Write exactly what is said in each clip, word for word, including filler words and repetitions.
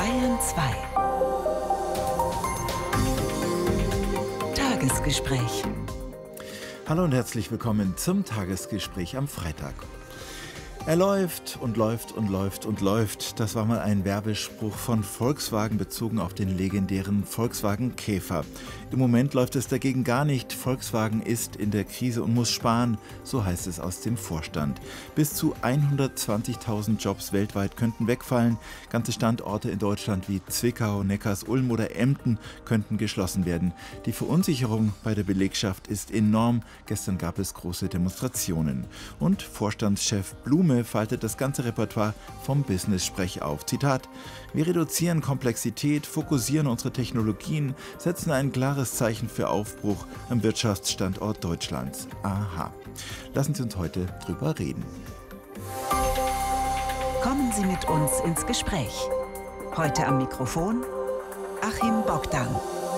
Bayern zwei. Tagesgespräch. Hallo und herzlich willkommen zum Tagesgespräch am Freitag. Er läuft und läuft und läuft und läuft. Das war mal ein Werbespruch von Volkswagen bezogen auf den legendären Volkswagen Käfer. Im Moment läuft es dagegen gar nicht. Volkswagen ist in der Krise und muss sparen, so heißt es aus dem Vorstand. Bis zu hundertzwanzigtausend Jobs weltweit könnten wegfallen. Ganze Standorte in Deutschland wie Zwickau, Neckarsulm oder Emden könnten geschlossen werden. Die Verunsicherung bei der Belegschaft ist enorm. Gestern gab es große Demonstrationen. Und Vorstandschef Blume faltet das ganze Repertoire vom Business-Sprech auf. Zitat: Wir reduzieren Komplexität, fokussieren unsere Technologien, setzen ein klares Zeichen für Aufbruch am Wirtschaftsstandort Deutschlands. Aha. Lassen Sie uns heute drüber reden. Kommen Sie mit uns ins Gespräch. Heute am Mikrofon Achim Bogdan.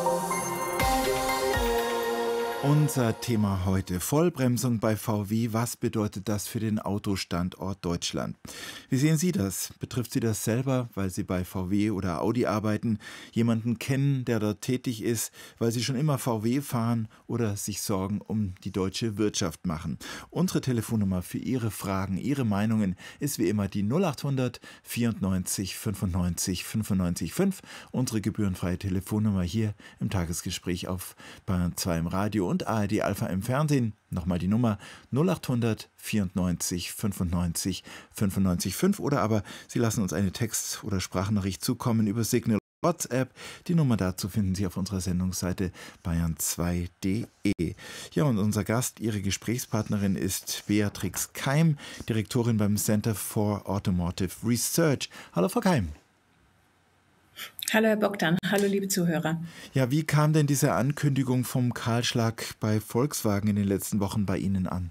Unser Thema heute: Vollbremsung bei V W. Was bedeutet das für den Autostandort Deutschland? Wie sehen Sie das? Betrifft Sie das selber, weil Sie bei V W oder Audi arbeiten, jemanden kennen, der dort tätig ist, weil Sie schon immer V W fahren oder sich Sorgen um die deutsche Wirtschaft machen? Unsere Telefonnummer für Ihre Fragen, Ihre Meinungen ist wie immer die null acht hundert vierundneunzig fünfundneunzig fünfundneunzig fünf. Unsere gebührenfreie Telefonnummer hier im Tagesgespräch auf Bayern zwei im Radio und A R D Alpha im Fernsehen. Nochmal die Nummer null acht hundert vierundneunzig fünfundneunzig fünfundneunzig fünf oder aber Sie lassen uns eine Text- oder Sprachnachricht zukommen über Signal WhatsApp. Die Nummer dazu finden Sie auf unserer Sendungsseite bayern zwei punkt de. Ja, und unser Gast, Ihre Gesprächspartnerin ist Beatrix Keim, Direktorin beim Center for Automotive Research. Hallo Frau Keim. Hallo Herr Bogdan, hallo liebe Zuhörer. Ja, wie kam denn diese Ankündigung vom Kahlschlag bei Volkswagen in den letzten Wochen bei Ihnen an?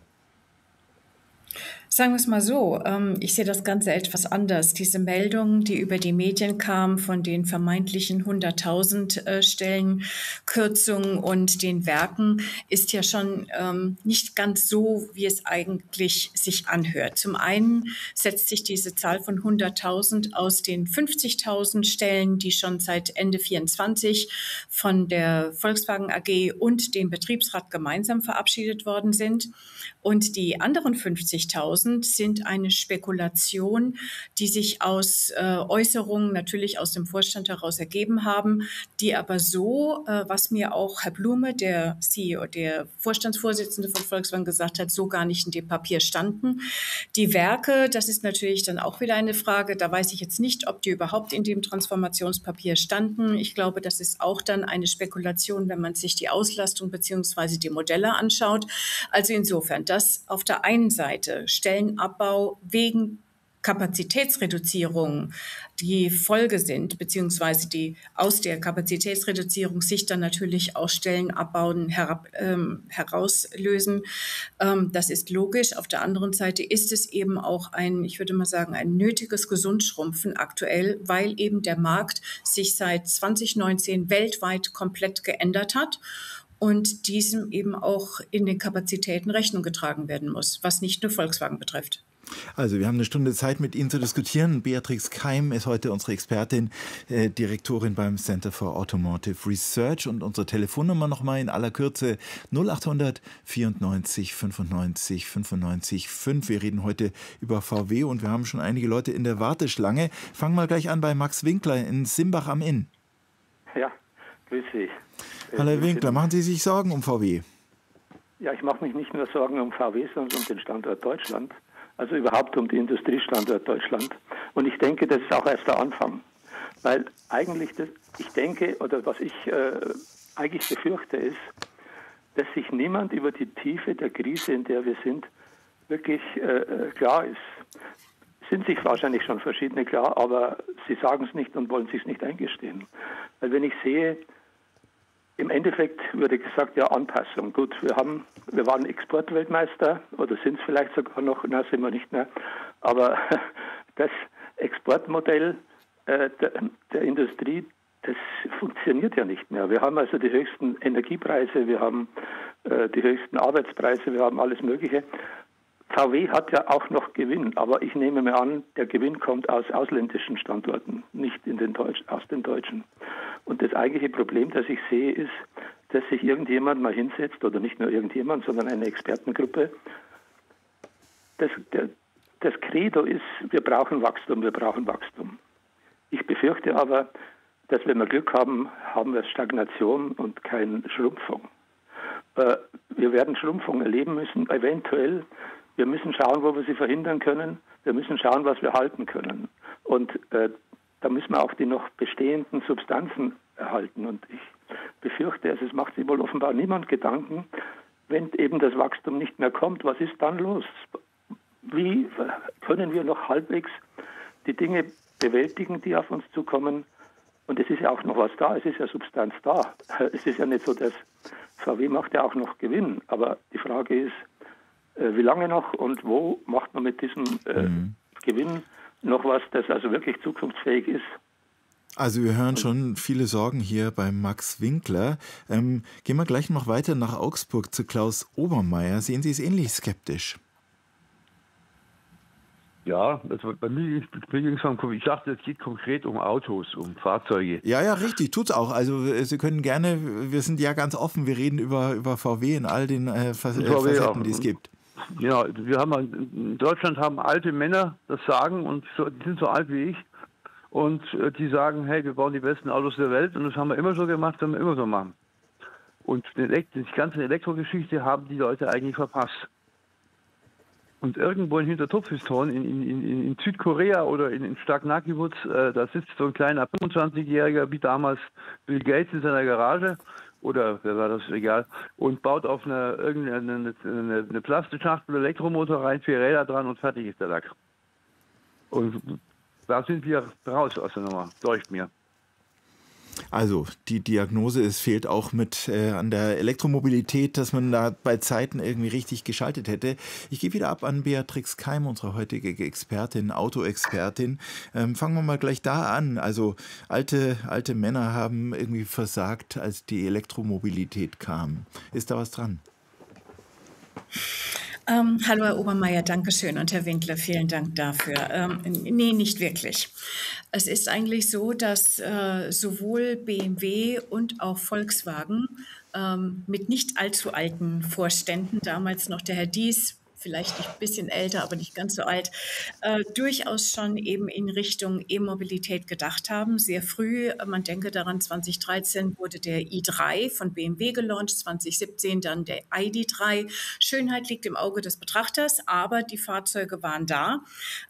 Sagen wir es mal so, ich sehe das Ganze etwas anders. Diese Meldung, die über die Medien kam von den vermeintlichen hunderttausend Stellenkürzungen und den Werken, ist ja schon nicht ganz so, wie es eigentlich sich anhört. Zum einen setzt sich diese Zahl von hunderttausend aus den fünfzigtausend Stellen, die schon seit Ende vierundzwanzig von der Volkswagen A G und dem Betriebsrat gemeinsam verabschiedet worden sind. Und die anderen fünfzigtausend sind eine Spekulation, die sich aus äh, Äußerungen natürlich aus dem Vorstand heraus ergeben haben, die aber so, äh, was mir auch Herr Blume, der C E O, der Vorstandsvorsitzende von Volkswagen, gesagt hat, so gar nicht in dem Papier standen. Die Werke, das ist natürlich dann auch wieder eine Frage, da weiß ich jetzt nicht, ob die überhaupt in dem Transformationspapier standen. Ich glaube, das ist auch dann eine Spekulation, wenn man sich die Auslastung bzw. die Modelle anschaut. Also insofern, das auf der einen Seite Stellenabbau wegen Kapazitätsreduzierung die Folge sind, beziehungsweise die aus der Kapazitätsreduzierung sich dann natürlich auch Stellenabbauen herab, ähm, herauslösen. Ähm, das ist logisch. Auf der anderen Seite ist es eben auch ein, ich würde mal sagen, ein nötiges Gesundschrumpfen aktuell, weil eben der Markt sich seit zwanzig neunzehn weltweit komplett geändert hat und diesem eben auch in den Kapazitäten Rechnung getragen werden muss, was nicht nur Volkswagen betrifft. Also wir haben eine Stunde Zeit, mit Ihnen zu diskutieren. Beatrix Keim ist heute unsere Expertin, äh, Direktorin beim Center for Automotive Research. Und unsere Telefonnummer nochmal in aller Kürze null acht hundert vierundneunzig fünfundneunzig fünfundneunzig fünf. Wir reden heute über V W und wir haben schon einige Leute in der Warteschlange. Fangen wir gleich an bei Max Winkler in Simbach am Inn. Ja, grüß Sie. Hallo Herr Winkler, machen Sie sich Sorgen um V W? Ja, ich mache mich nicht nur Sorgen um V W, sondern um den Standort Deutschland. Also überhaupt um die Industriestandort Deutschland. Und ich denke, das ist auch erst der Anfang. Weil eigentlich, das, ich denke, oder was ich äh, eigentlich befürchte, ist, dass sich niemand über die Tiefe der Krise, in der wir sind, wirklich äh, klar ist. Sind sich wahrscheinlich schon verschiedene klar, aber sie sagen es nicht und wollen sich es nicht eingestehen. Weil wenn ich sehe, im Endeffekt wurde gesagt, ja, Anpassung. Gut, wir haben, wir waren Exportweltmeister oder sind es vielleicht sogar noch, na, sind wir nicht mehr. Aber das Exportmodell äh, der, der Industrie, das funktioniert ja nicht mehr. Wir haben also die höchsten Energiepreise, wir haben äh, die höchsten Arbeitspreise, wir haben alles Mögliche. V W hat ja auch noch Gewinn, aber ich nehme mir an, der Gewinn kommt aus ausländischen Standorten, nicht in den Deutsch, aus den deutschen. Und das eigentliche Problem, das ich sehe, ist, dass sich irgendjemand mal hinsetzt, oder nicht nur irgendjemand, sondern eine Expertengruppe. Das, der, das Credo ist, wir brauchen Wachstum, wir brauchen Wachstum. Ich befürchte aber, dass wenn wir Glück haben, haben wir Stagnation und keine Schrumpfung. Äh, wir werden Schrumpfung erleben müssen, eventuell. Wir müssen schauen, wo wir sie verhindern können. Wir müssen schauen, was wir halten können. Und äh, da müssen wir auch die noch bestehenden Substanzen erhalten. Und ich befürchte, also es macht sich wohl offenbar niemand Gedanken, wenn eben das Wachstum nicht mehr kommt, was ist dann los? Wie können wir noch halbwegs die Dinge bewältigen, die auf uns zukommen? Und es ist ja auch noch was da, es ist ja Substanz da. Es ist ja nicht so, dass V W macht ja auch noch Gewinn. Aber die Frage ist, äh, wie lange noch und wo macht man mit diesem äh, mhm. Gewinn noch was, das also wirklich zukunftsfähig ist? Also wir hören schon viele Sorgen hier bei Max Winkler. Ähm, gehen wir gleich noch weiter nach Augsburg zu Klaus Obermeier. Sehen Sie es ähnlich skeptisch? Ja, also bei mir, ich dachte, es geht konkret um Autos, um Fahrzeuge. Ja, ja, richtig, tut's auch. Also Sie können gerne, wir sind ja ganz offen, wir reden über, über V W in all den äh, Facetten, die es gibt. Ja, wir haben in Deutschland haben alte Männer das Sagen und so, die sind so alt wie ich und äh, die sagen, hey, wir bauen die besten Autos der Welt und das haben wir immer so gemacht, das haben wir immer so machen. Und die, die ganze Elektrogeschichte haben die Leute eigentlich verpasst. Und irgendwo in Hintertupfiston in, in, in, in Südkorea oder in, in Starknakiwutz, äh, da sitzt so ein kleiner fünfundzwanzigjähriger, wie damals Bill Gates in seiner Garage, oder wer war das, egal, und baut auf eine, irgendeine eine, eine, eine Plastikschachtel Elektromotor rein, vier Räder dran und fertig ist der Lack. Und da sind wir raus aus der Nummer, leuchtet mir. Also die Diagnose, es fehlt auch mit äh, an der Elektromobilität, dass man da bei Zeiten irgendwie richtig geschaltet hätte. Ich gebe wieder ab an Beatrix Keim, unsere heutige Expertin, Autoexpertin. Ähm, fangen wir mal gleich da an. Also alte, alte Männer haben irgendwie versagt, als die Elektromobilität kam. Ist da was dran? Ähm, hallo Herr Obermeier, danke schön. Und Herr Winkler, vielen Dank dafür. Ähm, nee, nicht wirklich. Es ist eigentlich so, dass äh, sowohl B M W und auch Volkswagen ähm, mit nicht allzu alten Vorständen, damals noch der Herr Dies, vielleicht nicht ein bisschen älter, aber nicht ganz so alt, äh, durchaus schon eben in Richtung E-Mobilität gedacht haben. Sehr früh, man denke daran, zwanzig dreizehn wurde der i drei von B M W gelauncht, zwanzig siebzehn dann der I D drei. Schönheit liegt im Auge des Betrachters, aber die Fahrzeuge waren da.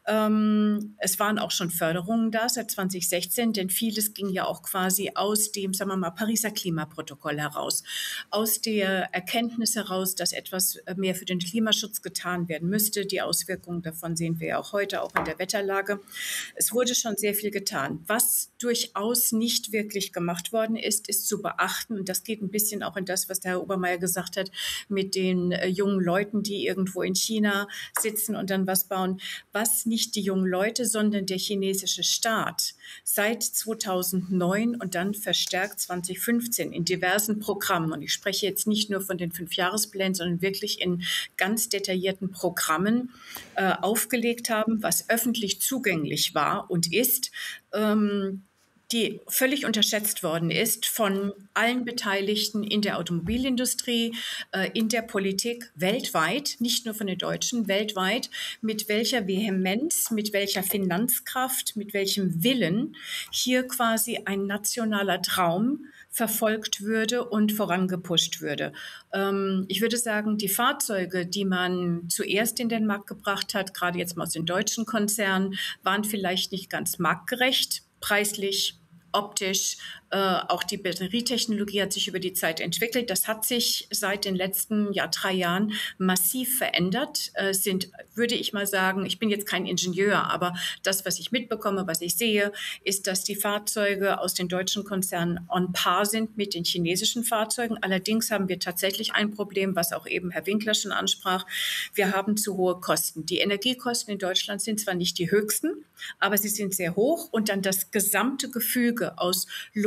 Ähm, es waren auch schon Förderungen da seit zwanzig sechzehn, denn vieles ging ja auch quasi aus dem, sagen wir mal, Pariser Klimaprotokoll heraus, aus der Erkenntnis heraus, dass etwas mehr für den Klimaschutz getan werden müsste. Die Auswirkungen davon sehen wir ja auch heute, auch in der Wetterlage. Es wurde schon sehr viel getan. Was durchaus nicht wirklich gemacht worden ist, ist zu beachten, und das geht ein bisschen auch in das, was der Herr Obermeier gesagt hat, mit den äh, jungen Leuten, die irgendwo in China sitzen und dann was bauen, was nicht die jungen Leute, sondern der chinesische Staat seit zweitausendneun und dann verstärkt zwanzig fünfzehn in diversen Programmen, und ich spreche jetzt nicht nur von den Fünfjahresplänen, sondern wirklich in ganz detaillierten Programmen äh, aufgelegt haben, was öffentlich zugänglich war und ist, ähm, die völlig unterschätzt worden ist von allen Beteiligten in der Automobilindustrie, äh, in der Politik weltweit, nicht nur von den Deutschen, weltweit, mit welcher Vehemenz, mit welcher Finanzkraft, mit welchem Willen hier quasi ein nationaler Traum verfolgt würde und vorangepusht würde. Ähm, ich würde sagen, die Fahrzeuge, die man zuerst in den Markt gebracht hat, gerade jetzt mal aus den deutschen Konzernen, waren vielleicht nicht ganz marktgerecht, preislich, optisch. Äh, auch die Batterietechnologie hat sich über die Zeit entwickelt. Das hat sich seit den letzten ja, drei Jahren massiv verändert. Äh, sind, würde ich mal sagen, ich bin jetzt kein Ingenieur, aber das, was ich mitbekomme, was ich sehe, ist, dass die Fahrzeuge aus den deutschen Konzernen on par sind mit den chinesischen Fahrzeugen. Allerdings haben wir tatsächlich ein Problem, was auch eben Herr Winkler schon ansprach. Wir haben zu hohe Kosten. Die Energiekosten in Deutschland sind zwar nicht die höchsten, aber sie sind sehr hoch, und dann das gesamte Gefüge aus Lohn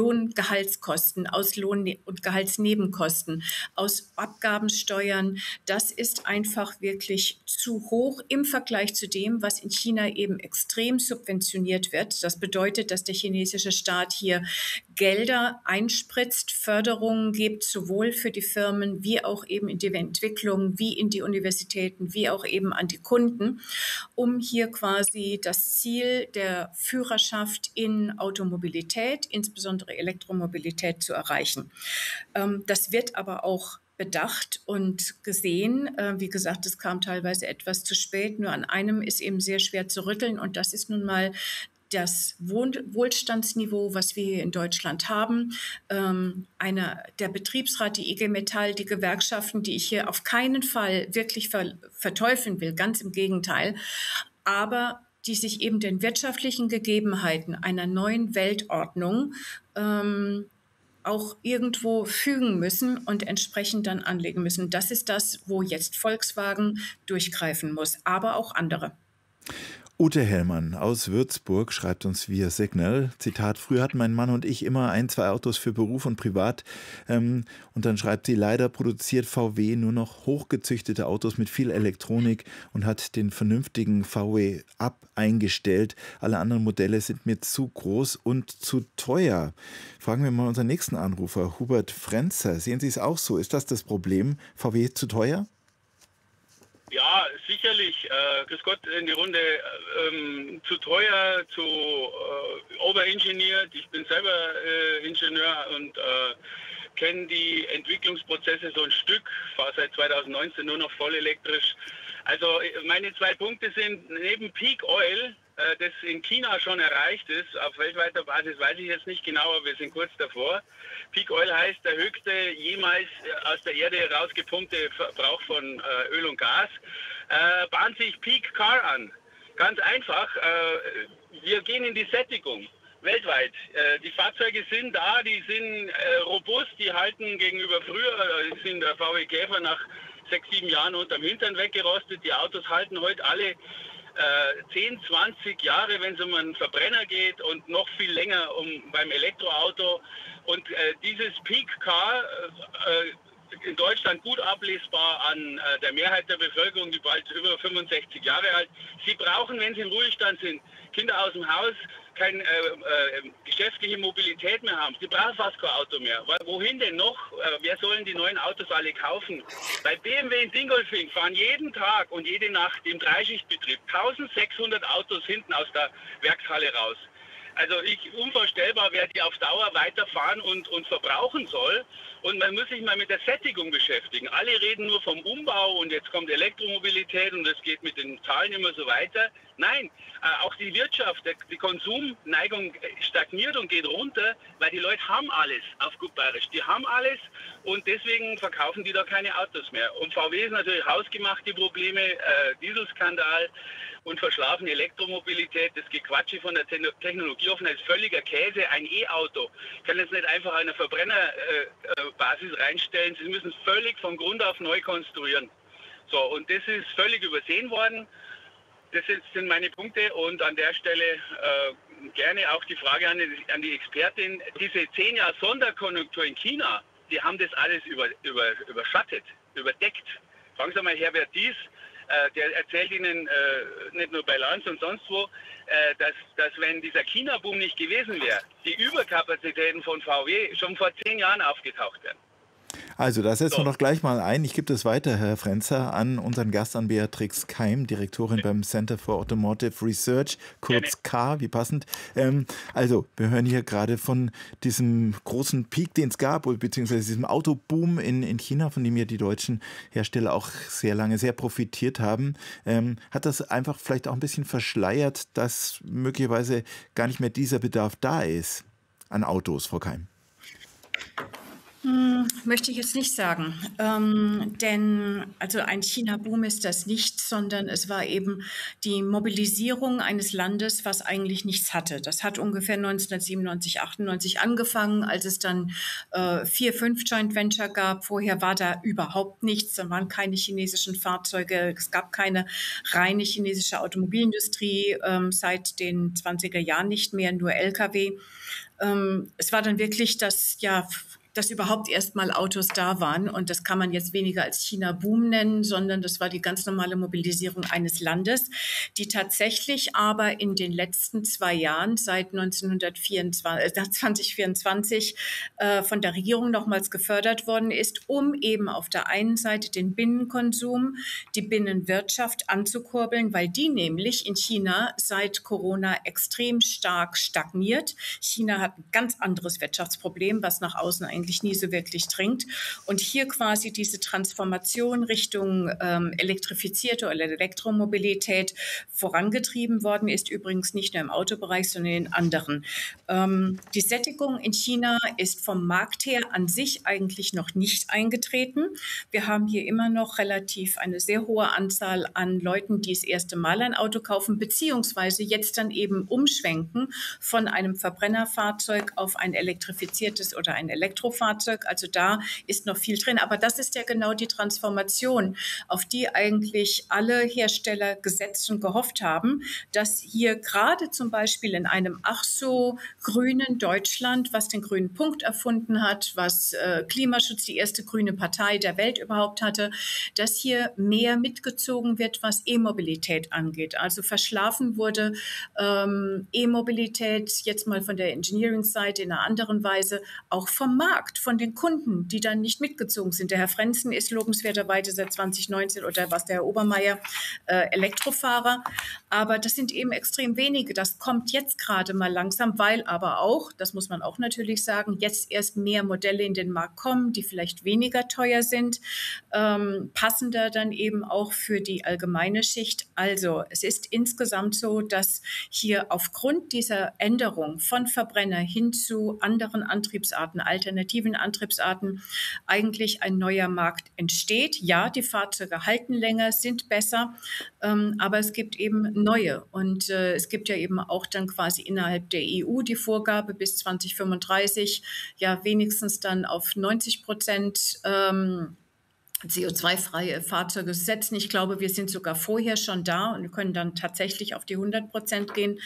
Lohngehaltskosten, aus Lohn- und Gehaltsnebenkosten, aus Abgabensteuern. Das ist einfach wirklich zu hoch im Vergleich zu dem, was in China eben extrem subventioniert wird. Das bedeutet, dass der chinesische Staat hier Gelder einspritzt, Förderungen gibt, sowohl für die Firmen wie auch eben in die Entwicklung, wie in die Universitäten, wie auch eben an die Kunden, um hier quasi das Ziel der Führerschaft in Automobilität, insbesondere Elektromobilität, zu erreichen. Das wird aber auch bedacht und gesehen. Wie gesagt, es kam teilweise etwas zu spät. Nur an einem ist eben sehr schwer zu rütteln, und das ist nun mal das Wohlstandsniveau, was wir hier in Deutschland haben. Ähm, eine, der Betriebsrat, die I G Metall, die Gewerkschaften, die ich hier auf keinen Fall wirklich ver, verteufeln will, ganz im Gegenteil, aber die sich eben den wirtschaftlichen Gegebenheiten einer neuen Weltordnung ähm, auch irgendwo fügen müssen und entsprechend dann anlegen müssen. Das ist das, wo jetzt Volkswagen durchgreifen muss, aber auch andere. Ute Hellmann aus Würzburg schreibt uns via Signal, Zitat, früher hatten mein Mann und ich immer ein, zwei Autos für Beruf und Privat. Ähm, und dann schreibt sie, leider produziert V W nur noch hochgezüchtete Autos mit viel Elektronik und hat den vernünftigen V W Up eingestellt. Alle anderen Modelle sind mir zu groß und zu teuer. Fragen wir mal unseren nächsten Anrufer, Hubert Frenzer. Sehen Sie es auch so? Ist das das Problem? V W zu teuer? Ja, sicherlich. Äh, grüß Gott in die Runde. Ähm, zu teuer, zu äh, overengineert. Ich bin selber äh, Ingenieur und äh, kenne die Entwicklungsprozesse so ein Stück. Fahre seit zweitausendneunzehn nur noch voll elektrisch. Also meine zwei Punkte sind, neben Peak Oil, äh, das in China schon erreicht ist, auf weltweiter Basis weiß ich jetzt nicht genau, aber wir sind kurz davor. Peak Oil heißt der höchste jemals aus der Erde rausgepumpte Verbrauch von äh, Öl und Gas. Äh, bahnt sich Peak Car an. Ganz einfach, äh, wir gehen in die Sättigung. Weltweit. Äh, die Fahrzeuge sind da, die sind äh, robust, die halten gegenüber früher, äh, sind der V W Käfer nach sechs, sieben Jahren unterm Hintern weggerostet. Die Autos halten heute alle zehn, zwanzig Jahre, wenn es um einen Verbrenner geht, und noch viel länger um beim Elektroauto. Und äh, dieses Peak Car äh, in Deutschland gut ablesbar an äh, der Mehrheit der Bevölkerung, die bald über fünfundsechzig Jahre alt. Sie brauchen, wenn sie im Ruhestand sind, Kinder aus dem Haus, keine äh, äh, geschäftliche Mobilität mehr haben. Sie brauchen fast kein Auto mehr. Wohin denn noch? Äh, wer sollen die neuen Autos alle kaufen? Bei B M W in Dingolfing fahren jeden Tag und jede Nacht im Dreischichtbetrieb eintausendsechshundert Autos hinten aus der Werkshalle raus. Also ich, unvorstellbar, wer die auf Dauer weiterfahren und, und verbrauchen soll. Und man muss sich mal mit der Sättigung beschäftigen. Alle reden nur vom Umbau und jetzt kommt Elektromobilität und es geht mit den Zahlen immer so weiter. Nein, äh, auch die Wirtschaft, der, die Konsumneigung stagniert und geht runter, weil die Leute haben alles, auf gut bayerisch. Die haben alles und deswegen verkaufen die da keine Autos mehr. Und V W ist natürlich hausgemachte Probleme, äh, Dieselskandal und verschlafene Elektromobilität, das Gequatsche von der Technologieoffenheit ist völliger Käse. Ein E-Auto kann jetzt nicht einfach eine Verbrennerbasis äh, reinstellen. Sie müssen es völlig von Grund auf neu konstruieren. So, und das ist völlig übersehen worden. Das sind meine Punkte und an der Stelle äh, gerne auch die Frage an die, an die Expertin. Diese zehn Jahre Sonderkonjunktur in China, die haben das alles über, über, überschattet, überdeckt. Fragen Sie mal Herbert Dies, äh, der erzählt Ihnen äh, nicht nur bei Lanz und sonst wo, äh, dass, dass wenn dieser China-Boom nicht gewesen wäre, die Überkapazitäten von V W schon vor zehn Jahren aufgetaucht wären. Also, da setzen so. wir doch gleich mal ein. Ich gebe das weiter, Herr Frenzer, an unseren Gast, an Beatrix Keim, Direktorin ja. beim Center for Automotive Research, kurz K, wie passend. Ähm, also, wir hören hier gerade von diesem großen Peak, den es gab, beziehungsweise diesem Autoboom in, in China, von dem ja die deutschen Hersteller auch sehr lange sehr profitiert haben. Ähm, hat das einfach vielleicht auch ein bisschen verschleiert, dass möglicherweise gar nicht mehr dieser Bedarf da ist an Autos, Frau Keim? Hm, möchte ich jetzt nicht sagen, ähm, denn also ein China-Boom ist das nicht, sondern es war eben die Mobilisierung eines Landes, was eigentlich nichts hatte. Das hat ungefähr neunzehnhundertsiebenundneunzig, achtundneunzig angefangen, als es dann äh, vier, fünf Joint Venture gab. Vorher war da überhaupt nichts, da waren keine chinesischen Fahrzeuge, es gab keine reine chinesische Automobilindustrie, ähm, seit den zwanziger Jahren nicht mehr, nur L K W. Ähm, es war dann wirklich das, ja, dass überhaupt erstmal Autos da waren. Und das kann man jetzt weniger als China-Boom nennen, sondern das war die ganz normale Mobilisierung eines Landes, die tatsächlich aber in den letzten zwei Jahren, seit neunzehnhundertvierundzwanzig, äh, zwanzig vierundzwanzig, äh, von der Regierung nochmals gefördert worden ist, um eben auf der einen Seite den Binnenkonsum, die Binnenwirtschaft anzukurbeln, weil die nämlich in China seit Corona extrem stark stagniert. China hat ein ganz anderes Wirtschaftsproblem, was nach außen eigentlich eigentlich nie so wirklich dringt. Und hier quasi diese Transformation Richtung ähm, elektrifizierte oder Elektromobilität vorangetrieben worden ist, übrigens nicht nur im Autobereich, sondern in anderen. Ähm, die Sättigung in China ist vom Markt her an sich eigentlich noch nicht eingetreten. Wir haben hier immer noch relativ eine sehr hohe Anzahl an Leuten, die das erste Mal ein Auto kaufen, beziehungsweise jetzt dann eben umschwenken von einem Verbrennerfahrzeug auf ein elektrifiziertes oder ein Elektrofahrzeug. Also da ist noch viel drin. Aber das ist ja genau die Transformation, auf die eigentlich alle Hersteller gesetzt und gehofft haben, dass hier gerade zum Beispiel in einem ach so grünen Deutschland, was den grünen Punkt erfunden hat, was äh, Klimaschutz die erste grüne Partei der Welt überhaupt hatte, dass hier mehr mitgezogen wird, was E-Mobilität angeht. Also verschlafen wurde ähm, E-Mobilität jetzt mal von der Engineering-Seite in einer anderen Weise auch vom Markt, von den Kunden, die dann nicht mitgezogen sind. Der Herr Frenzen ist lobenswerterweise seit zwanzig neunzehn oder was der Herr Obermeier äh, Elektrofahrer. Aber das sind eben extrem wenige. Das kommt jetzt gerade mal langsam, weil aber auch, das muss man auch natürlich sagen, jetzt erst mehr Modelle in den Markt kommen, die vielleicht weniger teuer sind, ähm, passender dann eben auch für die allgemeine Schicht. Also es ist insgesamt so, dass hier aufgrund dieser Änderung von Verbrenner hin zu anderen Antriebsarten, alternativen Antriebsarten, eigentlich ein neuer Markt entsteht. Ja, die Fahrzeuge halten länger, sind besser, ähm, aber es gibt eben neue. Und äh, es gibt ja eben auch dann quasi innerhalb der E U die Vorgabe, bis zwanzig fünfunddreißig ja wenigstens dann auf neunzig Prozent ähm, C O zwei freie Fahrzeuge setzen. Ich glaube, wir sind sogar vorher schon da und können dann tatsächlich auf die hundert Prozent gehen.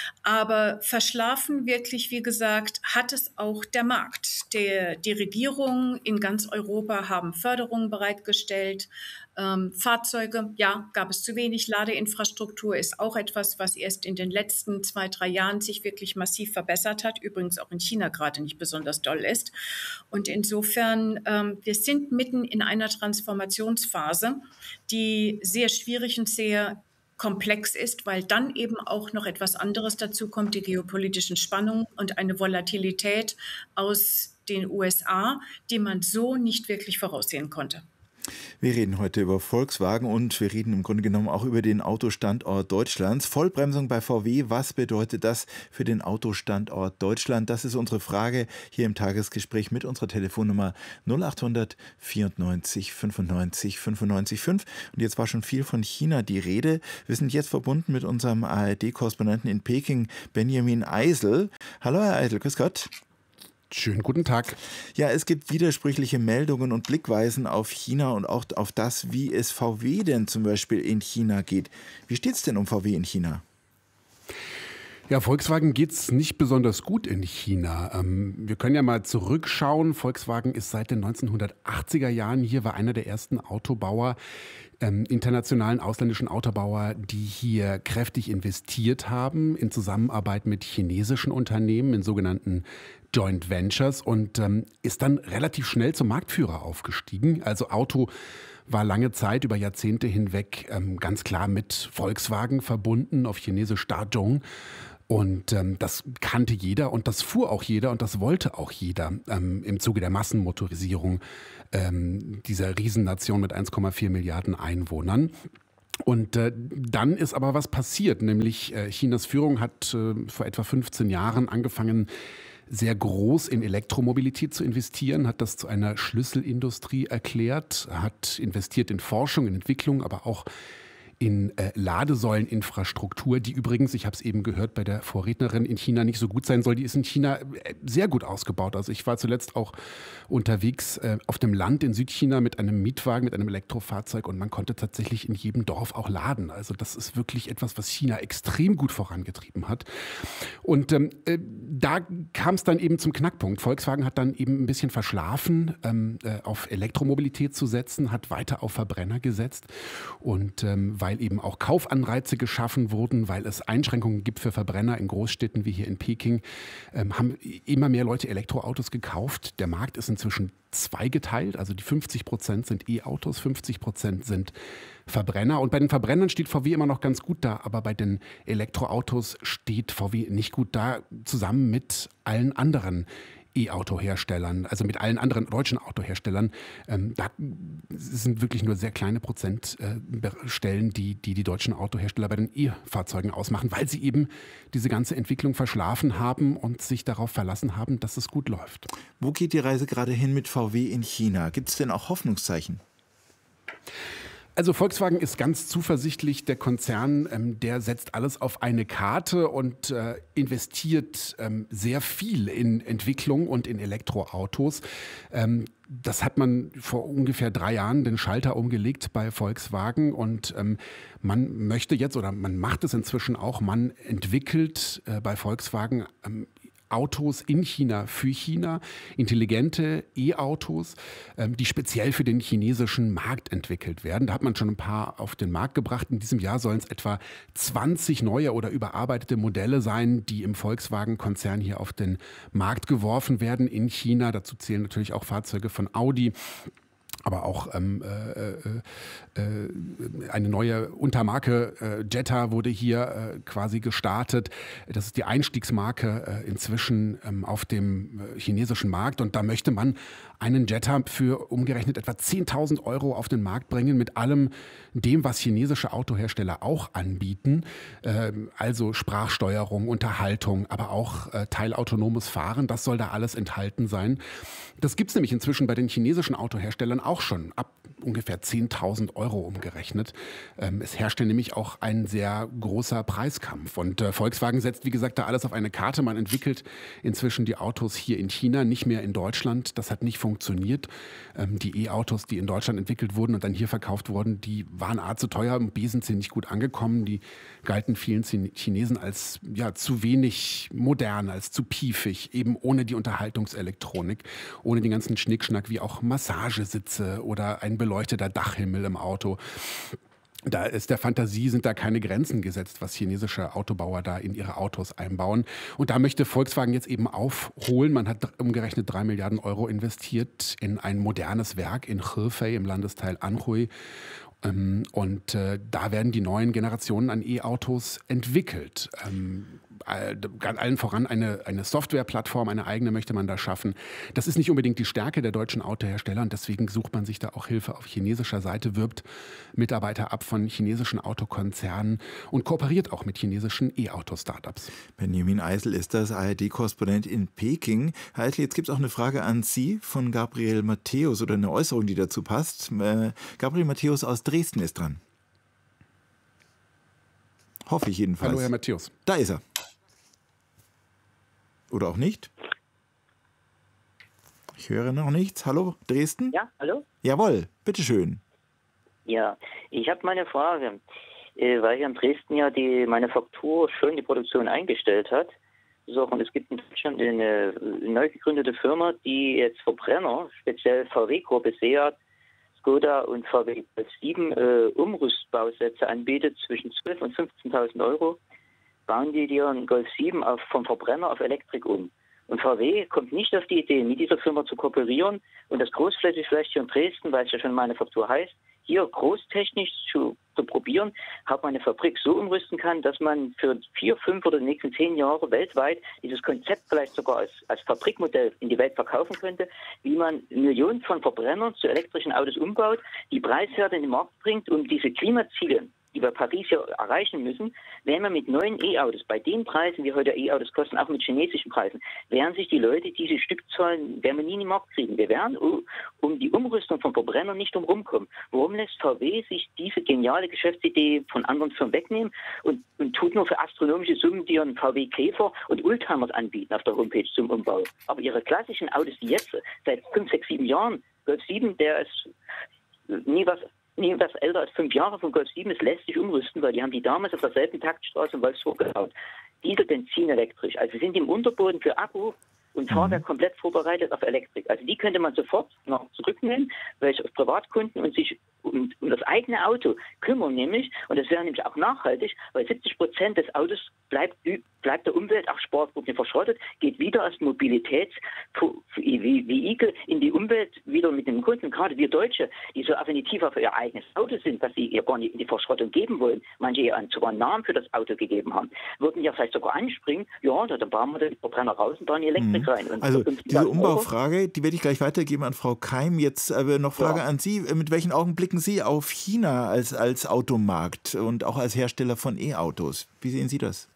Aber verschlafen wirklich, wie gesagt, hat es auch der Markt. Der, die Regierungen in ganz Europa haben Förderungen bereitgestellt. Ähm, Fahrzeuge, ja, gab es zu wenig. Ladeinfrastruktur ist auch etwas, was erst in den letzten zwei, drei Jahren sich wirklich massiv verbessert hat. Übrigens auch in China gerade nicht besonders doll ist. Und insofern, ähm, wir sind mitten in einer Transformationsphase, die sehr schwierig und sehr komplex ist, weil dann eben auch noch etwas anderes dazu kommt, die geopolitischen Spannungen und eine Volatilität aus den U S A, die man so nicht wirklich voraussehen konnte. Wir reden heute über Volkswagen und wir reden im Grunde genommen auch über den Autostandort Deutschlands. Vollbremsung bei V W, was bedeutet das für den Autostandort Deutschland? Das ist unsere Frage hier im Tagesgespräch mit unserer Telefonnummer null acht hundert vierundneunzig fünfundneunzig fünfundneunzig fünf. Und jetzt war schon viel von China die Rede. Wir sind jetzt verbunden mit unserem A R D-Korrespondenten in Peking, Benjamin Eisel. Hallo Herr Eisel, grüß Gott. Schönen guten Tag. Ja, es gibt widersprüchliche Meldungen und Blickweisen auf China und auch auf das, wie es V W denn zum Beispiel in China geht. Wie steht es denn um V W in China? Ja, Volkswagen geht's nicht besonders gut in China. Ähm, wir können ja mal zurückschauen. Volkswagen ist seit den neunzehnhundertachtziger Jahren hier, war einer der ersten Autobauer, ähm, internationalen ausländischen Autobauer, die hier kräftig investiert haben in Zusammenarbeit mit chinesischen Unternehmen, in sogenannten Joint Ventures, und ähm, ist dann relativ schnell zum Marktführer aufgestiegen. Also Auto war lange Zeit, über Jahrzehnte hinweg, ähm, ganz klar mit Volkswagen verbunden, auf Chinesisch Dazhong. Und ähm, das kannte jeder und das fuhr auch jeder und das wollte auch jeder ähm, im Zuge der Massenmotorisierung ähm, dieser Riesennation mit eins Komma vier Milliarden Einwohnern. Und äh, dann ist aber was passiert, nämlich äh, Chinas Führung hat äh, vor etwa fünfzehn Jahren angefangen, sehr groß in Elektromobilität zu investieren, hat das zu einer Schlüsselindustrie erklärt, hat investiert in Forschung, in Entwicklung, aber auch in äh, Ladesäuleninfrastruktur, die übrigens, ich habe es eben gehört, bei der Vorrednerin in China nicht so gut sein soll. Die ist in China sehr gut ausgebaut. Also ich war zuletzt auch unterwegs äh, auf dem Land in Südchina mit einem Mietwagen, mit einem Elektrofahrzeug und man konnte tatsächlich in jedem Dorf auch laden. Also das ist wirklich etwas, was China extrem gut vorangetrieben hat. Und ähm, äh, da kam es dann eben zum Knackpunkt. Volkswagen hat dann eben ein bisschen verschlafen, ähm, äh, auf Elektromobilität zu setzen, hat weiter auf Verbrenner gesetzt und ähm, weil eben auch Kaufanreize geschaffen wurden, weil es Einschränkungen gibt für Verbrenner in Großstädten wie hier in Peking, ähm, haben immer mehr Leute Elektroautos gekauft. Der Markt ist inzwischen zweigeteilt, also die fünfzig Prozent sind E-Autos, fünfzig Prozent sind Verbrenner. Und bei den Verbrennern steht V W immer noch ganz gut da, aber bei den Elektroautos steht V W nicht gut da, zusammen mit allen anderen E-Auto-Herstellern, also mit allen anderen deutschen Autoherstellern. Ähm, da sind wirklich nur sehr kleine Prozentstellen, äh, die, die die deutschen Autohersteller bei den E-Fahrzeugen ausmachen, weil sie eben diese ganze Entwicklung verschlafen haben und sich darauf verlassen haben, dass es gut läuft. Wo geht die Reise gerade hin mit V W in China? Gibt es denn auch Hoffnungszeichen? Also Volkswagen ist ganz zuversichtlich. Der Konzern, ähm, der setzt alles auf eine Karte und äh, investiert ähm, sehr viel in Entwicklung und in Elektroautos. Ähm, das hat man vor ungefähr drei Jahren den Schalter umgelegt bei Volkswagen und ähm, man möchte jetzt oder man macht es inzwischen auch, man entwickelt äh, bei Volkswagen ähm, Autos in China für China, intelligente E-Autos, ähm, die speziell für den chinesischen Markt entwickelt werden. Da hat man schon ein paar auf den Markt gebracht. In diesem Jahr sollen es etwa zwanzig neue oder überarbeitete Modelle sein, die im Volkswagen-Konzern hier auf den Markt geworfen werden in China. Dazu zählen natürlich auch Fahrzeuge von Audi. Aber auch ähm, äh, äh, eine neue Untermarke äh, Jetta wurde hier äh, quasi gestartet. Das ist die Einstiegsmarke äh, inzwischen ähm, auf dem äh, chinesischen Markt. Und da möchte man einen Jetta für umgerechnet etwa zehntausend Euro auf den Markt bringen mit allem dem, was chinesische Autohersteller auch anbieten. Äh, also Sprachsteuerung, Unterhaltung, aber auch äh, teilautonomes Fahren. Das soll da alles enthalten sein. Das gibt es nämlich inzwischen bei den chinesischen Autoherstellern auch schon ab ungefähr zehntausend Euro umgerechnet. Ähm, es herrschte nämlich auch ein sehr großer Preiskampf. Und äh, Volkswagen setzt, wie gesagt, da alles auf eine Karte. Man entwickelt inzwischen die Autos hier in China, nicht mehr in Deutschland. Das hat nicht funktioniert. Ähm, die E-Autos, die in Deutschland entwickelt wurden und dann hier verkauft wurden, die waren A zu teuer, B sind sie nicht gut angekommen. Die galten vielen Chinesen als ja, zu wenig modern, als zu piefig, eben ohne die Unterhaltungselektronik, ohne den ganzen Schnickschnack wie auch Massagesitze oder ein beleuchteter Dachhimmel im Auto. Da ist der Fantasie, sind da keine Grenzen gesetzt, was chinesische Autobauer da in ihre Autos einbauen. Und da möchte Volkswagen jetzt eben aufholen. Man hat umgerechnet drei Milliarden Euro investiert in ein modernes Werk in Hefei im Landesteil Anhui. Und äh, da werden die neuen Generationen an E-Autos entwickelt. Ähm, allen voran eine, eine Softwareplattform, eine eigene möchte man da schaffen. Das ist nicht unbedingt die Stärke der deutschen Autohersteller und deswegen sucht man sich da auch Hilfe auf chinesischer Seite, wirbt Mitarbeiter ab von chinesischen Autokonzernen und kooperiert auch mit chinesischen E-Auto-Startups. Benjamin Eisel ist das, A R D-Korrespondent in Peking. Herr Eisel, jetzt gibt es auch eine Frage an Sie von Gabriel Matthäus oder eine Äußerung, die dazu passt. Äh, Gabriel Matthäus aus Dresden ist dran. Hoffe ich jedenfalls. Hallo, Herr Matthäus. Da ist er. Oder auch nicht? Ich höre noch nichts. Hallo, Dresden? Ja, hallo? Jawohl, bitteschön. Ja, ich habe meine Frage, äh, weil hier in Dresden ja die Manufaktur schon die Produktion eingestellt hat. So, und es gibt in Deutschland eine neu gegründete Firma, die jetzt Verbrenner, speziell V W-Gruppe, Seat, Skoda und V W Golf sieben äh, Umrüstbausätze anbietet zwischen zwölftausend und fünfzehntausend Euro. Bauen die ihren Golf sieben auf, vom Verbrenner auf Elektrik um. Und V W kommt nicht auf die Idee, mit dieser Firma zu kooperieren und das großflächig vielleicht hier in Dresden, weil es ja schon Manufaktur heißt, hier großtechnisch zu, zu probieren, ob man eine Fabrik so umrüsten kann, dass man für vier, fünf oder die nächsten zehn Jahre weltweit dieses Konzept vielleicht sogar als, als Fabrikmodell in die Welt verkaufen könnte, wie man Millionen von Verbrennern zu elektrischen Autos umbaut, die preiswert in den Markt bringt, um diese Klimaziele die wir Paris ja erreichen müssen, wenn wir mit neuen E-Autos, bei den Preisen, wie heute E-Autos kosten, auch mit chinesischen Preisen, werden sich die Leute diese Stückzahlen, werden wir nie in den Markt kriegen. Wir werden um die Umrüstung von Verbrennern nicht drum rumkommen. Warum lässt V W sich diese geniale Geschäftsidee von anderen Firmen wegnehmen und, und tut nur für astronomische Summen, die ihren V W Käfer und Oldtimers anbieten auf der Homepage zum Umbau? Aber ihre klassischen Autos, die jetzt seit fünf, sechs, sieben Jahren, Golf sieben, der ist nie was nie was älter als fünf Jahre von Golf sieben, es lässt sich umrüsten, weil die haben die damals auf derselben Taktstraße in Wolfsburg gebaut. Diesel, Benzin, elektrisch. Also wir sind im Unterboden für Akku und Fahrwerk komplett vorbereitet auf Elektrik. Also die könnte man sofort noch zurücknehmen, welche auf Privatkunden und sich um, um das eigene Auto kümmern nämlich. Und das wäre nämlich auch nachhaltig, weil siebzig Prozent des Autos bleibt, bleibt der Umwelt auch Sportproblem verschrottet, geht wieder als Mobilitätsvehikel in die Umwelt wieder mit dem Kunden. Gerade wir Deutsche, die so affinitiv auf ihr eigenes Auto sind, dass sie ihr gar nicht in die Verschrottung geben wollen, manche ihr sogar einen Namen für das Auto gegeben haben, würden ja vielleicht sogar anspringen, ja, da bauen wir den Verbrenner raus und bauen die Elektrik rein. Und also diese Umbaufrage, die werde ich gleich weitergeben an Frau Keim. Jetzt aber noch Frage ja. an Sie. Mit welchen Augen blicken Sie auf China als, als Automarkt und auch als Hersteller von E-Autos? Wie sehen Sie das?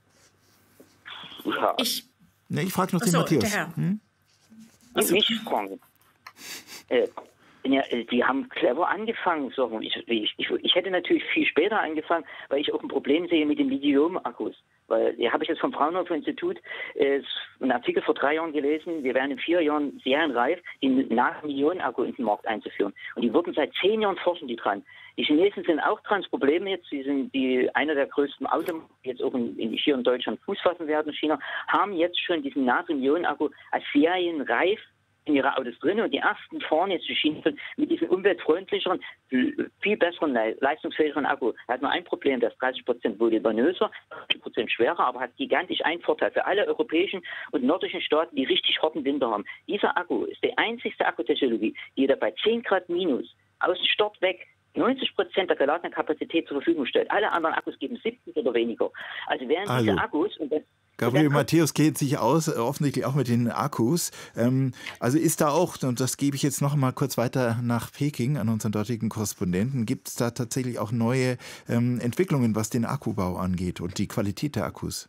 Ja. Ich, ne, ich frage noch den so, Matthäus. Der Herr. Hm? Also, nicht fragen. Äh, ja, die haben clever angefangen. So. Ich, ich, ich, ich hätte natürlich viel später angefangen, weil ich auch ein Problem sehe mit den Lithium-Akkus. Weil, ja, habe ich jetzt vom Fraunhofer Institut äh, einen Artikel vor drei Jahren gelesen, wir werden in vier Jahren serienreif, den Nach-Millionen-Akku in den Markt einzuführen. Und die wurden seit zehn Jahren forschen die dran. Die Chinesen sind auch dran. Das Problem jetzt, sie sind die einer der größten Automarken, die jetzt auch in, in, hier in Deutschland Fuß fassen werden, China, haben jetzt schon diesen Nach-Millionen-Akku als serienreif in ihre Autos drin und die ersten fahren jetzt zu China mit diesem umweltfreundlicheren, viel besseren, leistungsfähigeren Akku. Er hat nur ein Problem, der ist dreißig Prozent voluminöser, dreißig Prozent schwerer, aber hat gigantisch einen Vorteil für alle europäischen und nordischen Staaten, die richtig harten Winter haben. Dieser Akku ist die einzigste Akkutechnologie, die da bei zehn Grad minus aus dem Start weg neunzig Prozent der geladenen Kapazität zur Verfügung stellt. Alle anderen Akkus geben siebzig oder weniger. Also während also. diese Akkus und das Gabriel Matthäus geht sich aus, offensichtlich auch mit den Akkus. Ähm, also ist da auch, und das gebe ich jetzt noch mal kurz weiter nach Peking an unseren dortigen Korrespondenten, gibt es da tatsächlich auch neue ähm, Entwicklungen, was den Akkubau angeht und die Qualität der Akkus?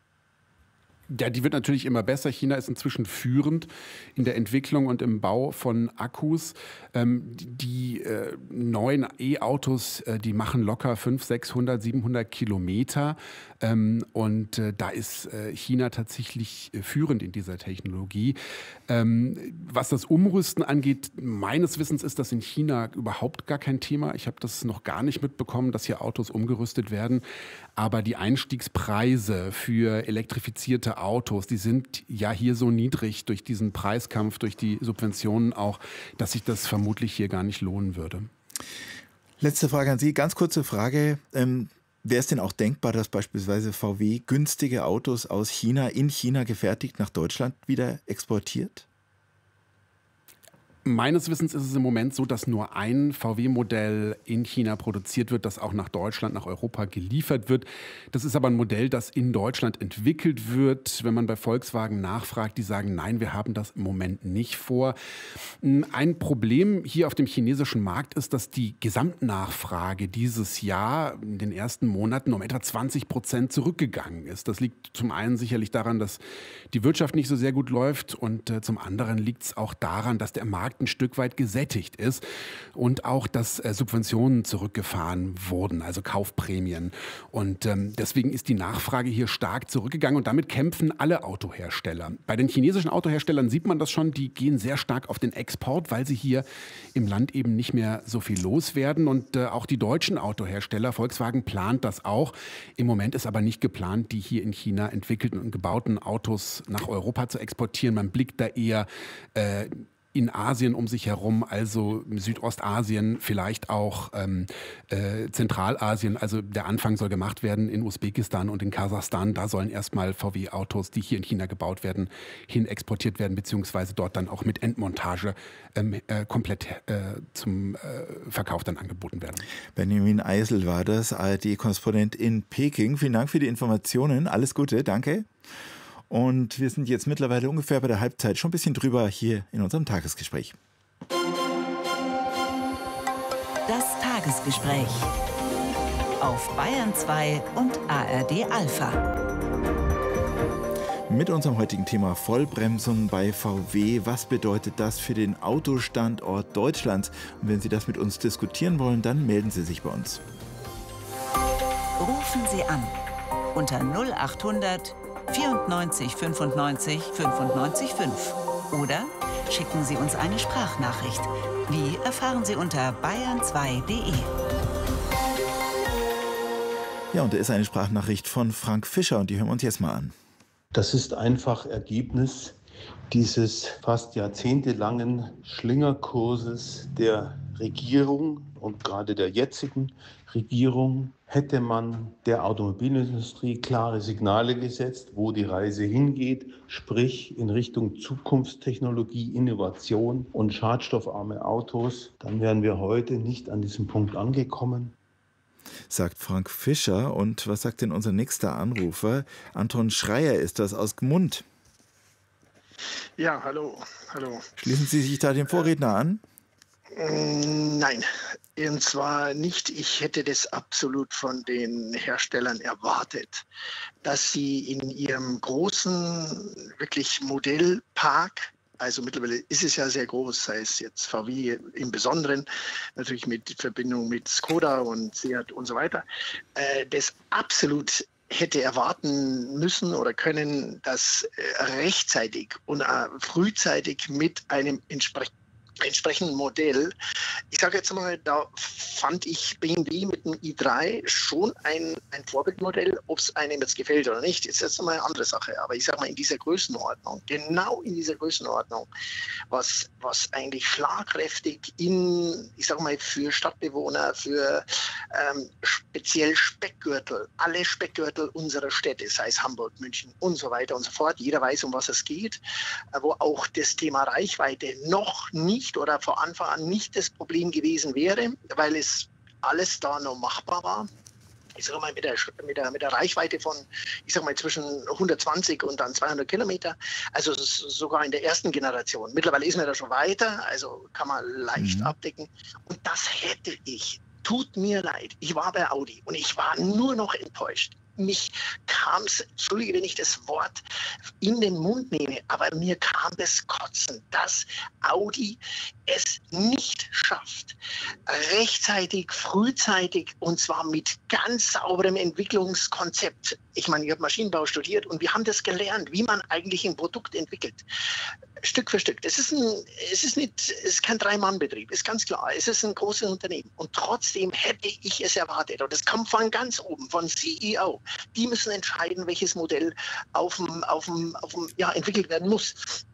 Ja, die wird natürlich immer besser. China ist inzwischen führend in der Entwicklung und im Bau von Akkus. Ähm, die äh, neuen E-Autos, äh, die machen locker fünfhundert, sechshundert, siebenhundert Kilometer. Ähm, und äh, da ist äh, China tatsächlich äh, führend in dieser Technologie. Ähm, was das Umrüsten angeht, meines Wissens ist das in China überhaupt gar kein Thema. Ich habe das noch gar nicht mitbekommen, dass hier Autos umgerüstet werden. Aber die Einstiegspreise für elektrifizierte Autos, die sind ja hier so niedrig durch diesen Preiskampf, durch die Subventionen auch, dass sich das vermutlich hier gar nicht lohnen würde. Letzte Frage an Sie, ganz kurze Frage. Ähm, wäre es denn auch denkbar, dass beispielsweise V W günstige Autos aus China in China gefertigt nach Deutschland wieder exportiert? Meines Wissens ist es im Moment so, dass nur ein V W-Modell in China produziert wird, das auch nach Deutschland, nach Europa geliefert wird. Das ist aber ein Modell, das in Deutschland entwickelt wird. Wenn man bei Volkswagen nachfragt, die sagen, nein, wir haben das im Moment nicht vor. Ein Problem hier auf dem chinesischen Markt ist, dass die Gesamtnachfrage dieses Jahr in den ersten Monaten um etwa zwanzig Prozent zurückgegangen ist. Das liegt zum einen sicherlich daran, dass die Wirtschaft nicht so sehr gut läuft und äh, zum anderen liegt es auch daran, dass der Markt ein Stück weit gesättigt ist und auch, dass äh, Subventionen zurückgefahren wurden, also Kaufprämien. Und ähm, deswegen ist die Nachfrage hier stark zurückgegangen und damit kämpfen alle Autohersteller. Bei den chinesischen Autoherstellern sieht man das schon, die gehen sehr stark auf den Export, weil sie hier im Land eben nicht mehr so viel loswerden. Und äh, auch die deutschen Autohersteller, Volkswagen plant das auch. Im Moment ist aber nicht geplant, die hier in China entwickelten und gebauten Autos nach Europa zu exportieren. Man blickt da eher äh, in Asien um sich herum, also Südostasien, vielleicht auch ähm, äh, Zentralasien. Also der Anfang soll gemacht werden in Usbekistan und in Kasachstan. Da sollen erstmal V W-Autos, die hier in China gebaut werden, hin exportiert werden, beziehungsweise dort dann auch mit Endmontage ähm, äh, komplett äh, zum äh, Verkauf dann angeboten werden. Benjamin Eisel war das, A R D-Korrespondent in Peking. Vielen Dank für die Informationen. Alles Gute, danke. Und wir sind jetzt mittlerweile ungefähr bei der Halbzeit, schon ein bisschen drüber hier in unserem Tagesgespräch. Das Tagesgespräch. auf Bayern zwei und A R D Alpha. Mit unserem heutigen Thema Vollbremsung bei V W. Was bedeutet das für den Autostandort Deutschlands? Und wenn Sie das mit uns diskutieren wollen, dann melden Sie sich bei uns. Rufen Sie an unter null acht hundert vierundneunzig fünfundneunzig fünfundneunzig fünf oder schicken Sie uns eine Sprachnachricht. Wie erfahren Sie unter bayern zwei punkt de. Ja, und da ist eine Sprachnachricht von Frank Fischer und die hören wir uns jetzt mal an. Das ist einfach Ergebnis dieses fast jahrzehntelangen Schlingerkurses der Regierung und gerade der jetzigen Regierung. Hätte man der Automobilindustrie klare Signale gesetzt, wo die Reise hingeht, sprich in Richtung Zukunftstechnologie, Innovation und schadstoffarme Autos, dann wären wir heute nicht an diesem Punkt angekommen. Sagt Frank Fischer. Und was sagt denn unser nächster Anrufer? Anton Schreier ist das aus Gmund. Ja, hallo, hallo. Schließen Sie sich da dem Vorredner an? Nein, und zwar nicht. Ich hätte das absolut von den Herstellern erwartet, dass sie in ihrem großen, wirklich Modellpark, also mittlerweile ist es ja sehr groß, sei es jetzt V W im Besonderen, natürlich mit Verbindung mit Skoda und Seat und so weiter, äh, das absolut hätte erwarten müssen oder können, dass äh, rechtzeitig und äh, frühzeitig mit einem entsprechenden entsprechenden Modell. Ich sage jetzt mal, da fand ich B M W mit dem i drei schon ein, ein Vorbildmodell. Ob es einem jetzt gefällt oder nicht, ist jetzt mal eine andere Sache. Aber ich sage mal, in dieser Größenordnung, genau in dieser Größenordnung, was, was eigentlich schlagkräftig in, ich sage mal, für Stadtbewohner, für ähm, speziell Speckgürtel, alle Speckgürtel unserer Städte, sei es Hamburg, München und so weiter und so fort. Jeder weiß, um was es geht, wo auch das Thema Reichweite noch nicht oder von Anfang an nicht das Problem gewesen wäre, weil es alles da noch machbar war. Ich sage mal, mit der, mit, der, mit der Reichweite von, ich sage mal, zwischen hundertzwanzig und dann zweihundert Kilometer, also sogar in der ersten Generation. Mittlerweile ist man da schon weiter, also kann man leicht mhm. abdecken. Und das hätte ich, tut mir leid, ich war bei Audi und ich war nur noch enttäuscht. Mich kam es, entschuldige, wenn ich das Wort in den Mund nehme, aber mir kam das Kotzen, dass Audi es nicht schafft, rechtzeitig, frühzeitig und zwar mit ganz sauberem Entwicklungskonzept. Ich meine, ich habe Maschinenbau studiert und wir haben das gelernt, wie man eigentlich ein Produkt entwickelt. Stück für Stück. Das ist ein, es ist nicht, es ist kein Drei-Mann-Betrieb, ist ganz klar. Es ist ein großes Unternehmen. Und trotzdem hätte ich es erwartet. Und das kommt von ganz oben, von C E O. Die müssen entscheiden, welches Modell auf dem, auf dem, auf dem, ja, entwickelt werden muss.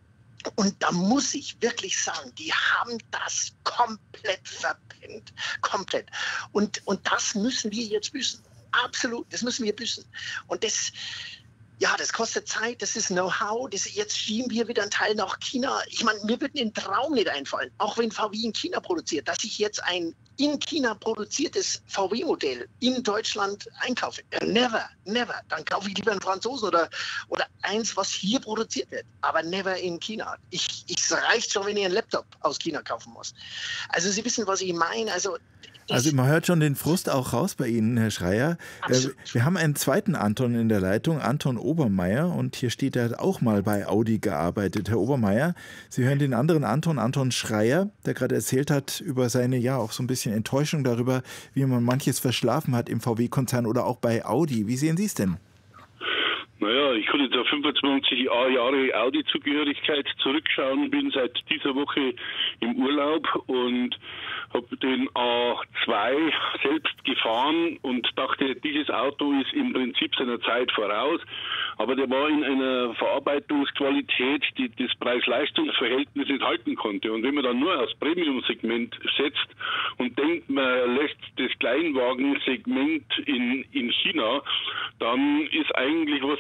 Und da muss ich wirklich sagen, die haben das komplett verpennt. Komplett. Und, und das müssen wir jetzt büßen. Absolut, das müssen wir büßen. Und das, ja, das kostet Zeit, das ist Know-how. Das, jetzt schieben wir wieder einen Teil nach China. Ich meine, mir würde den Traum nicht einfallen, auch wenn V W in China produziert, dass ich jetzt ein in China produziertes V W-Modell in Deutschland einkaufe. Never, never. Dann kaufe ich lieber einen Franzosen oder, oder eins, was hier produziert wird. Aber never in China. Ich, ich, es reicht schon, wenn ich einen Laptop aus China kaufen muss. Also Sie wissen, was ich meine. Also Also man hört schon den Frust auch raus bei Ihnen, Herr Schreier. Absolut. Wir haben einen zweiten Anton in der Leitung, Anton Obermeier. Und hier steht, er hat auch mal bei Audi gearbeitet. Herr Obermeier, Sie hören den anderen Anton, Anton Schreier, der gerade erzählt hat über seine, ja, auch so ein bisschen Enttäuschung darüber, wie man manches verschlafen hat im V W-Konzern oder auch bei Audi. Wie sehen Sie es denn? Naja, ich konnte jetzt auf fünfundzwanzig Jahre Audi-Zugehörigkeit zurückschauen, bin seit dieser Woche im Urlaub und habe den A zwei selbst gefahren und dachte, dieses Auto ist im Prinzip seiner Zeit voraus, aber der war in einer Verarbeitungsqualität, die das Preis-Leistungs-Verhältnis nicht halten konnte. Und wenn man dann nur aufs Premium-Segment setzt und denkt, man lässt das Kleinwagensegment in, in China, dann ist eigentlich was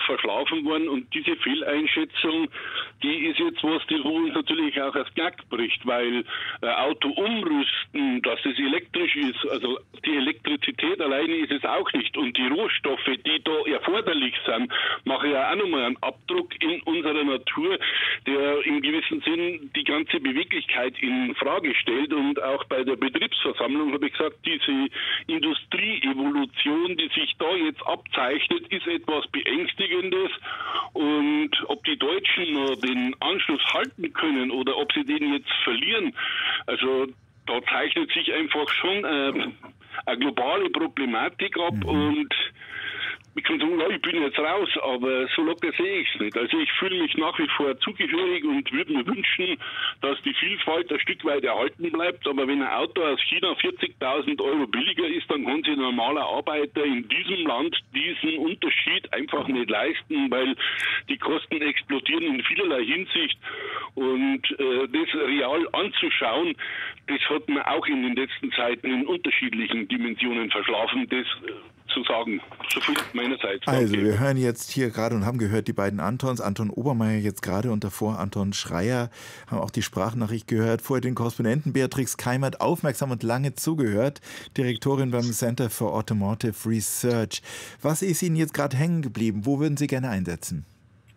verschlafen worden und diese Fehleinschätzung, die ist jetzt was, die uns natürlich auch das Knack bricht, weil äh, Auto umrüsten, dass es elektrisch ist, also die Elektrizität alleine ist es auch nicht und die Rohstoffe, die da erforderlich sind, machen ja auch nochmal einen Abdruck in unserer Natur, der im gewissen Sinn die ganze Beweglichkeit in Frage stellt. Und auch bei der Betriebsversammlung habe ich gesagt, diese Industrieevolution, die sich da jetzt abzeichnet, ist etwas Beängstigendes. Und ob die Deutschen noch den Anschluss halten können oder ob sie den jetzt verlieren, also da zeichnet sich einfach schon äh, eine globale Problematik ab. Mhm. Und ich kann sagen, ja, ich bin jetzt raus, aber so locker sehe ich es nicht. Also ich fühle mich nach wie vor zugehörig und würde mir wünschen, dass die Vielfalt ein Stück weit erhalten bleibt. Aber wenn ein Auto aus China vierzigtausend Euro billiger ist, dann kann sich ein normaler Arbeiter in diesem Land diesen Unterschied einfach nicht leisten, weil die Kosten explodieren in vielerlei Hinsicht. Und äh, das real anzuschauen, das hat man auch in den letzten Zeiten in unterschiedlichen Dimensionen verschlafen. Das äh, zu sagen. So viel meinerseits. Also Danke. wir hören jetzt hier gerade und haben gehört die beiden Antons, Anton Obermeier jetzt gerade und davor Anton Schreier, haben auch die Sprachnachricht gehört, vorher den Korrespondenten Beatrix Keimert aufmerksam und lange zugehört, Direktorin beim Center for Automotive Research. Was ist Ihnen jetzt gerade hängen geblieben? Wo würden Sie gerne einsetzen?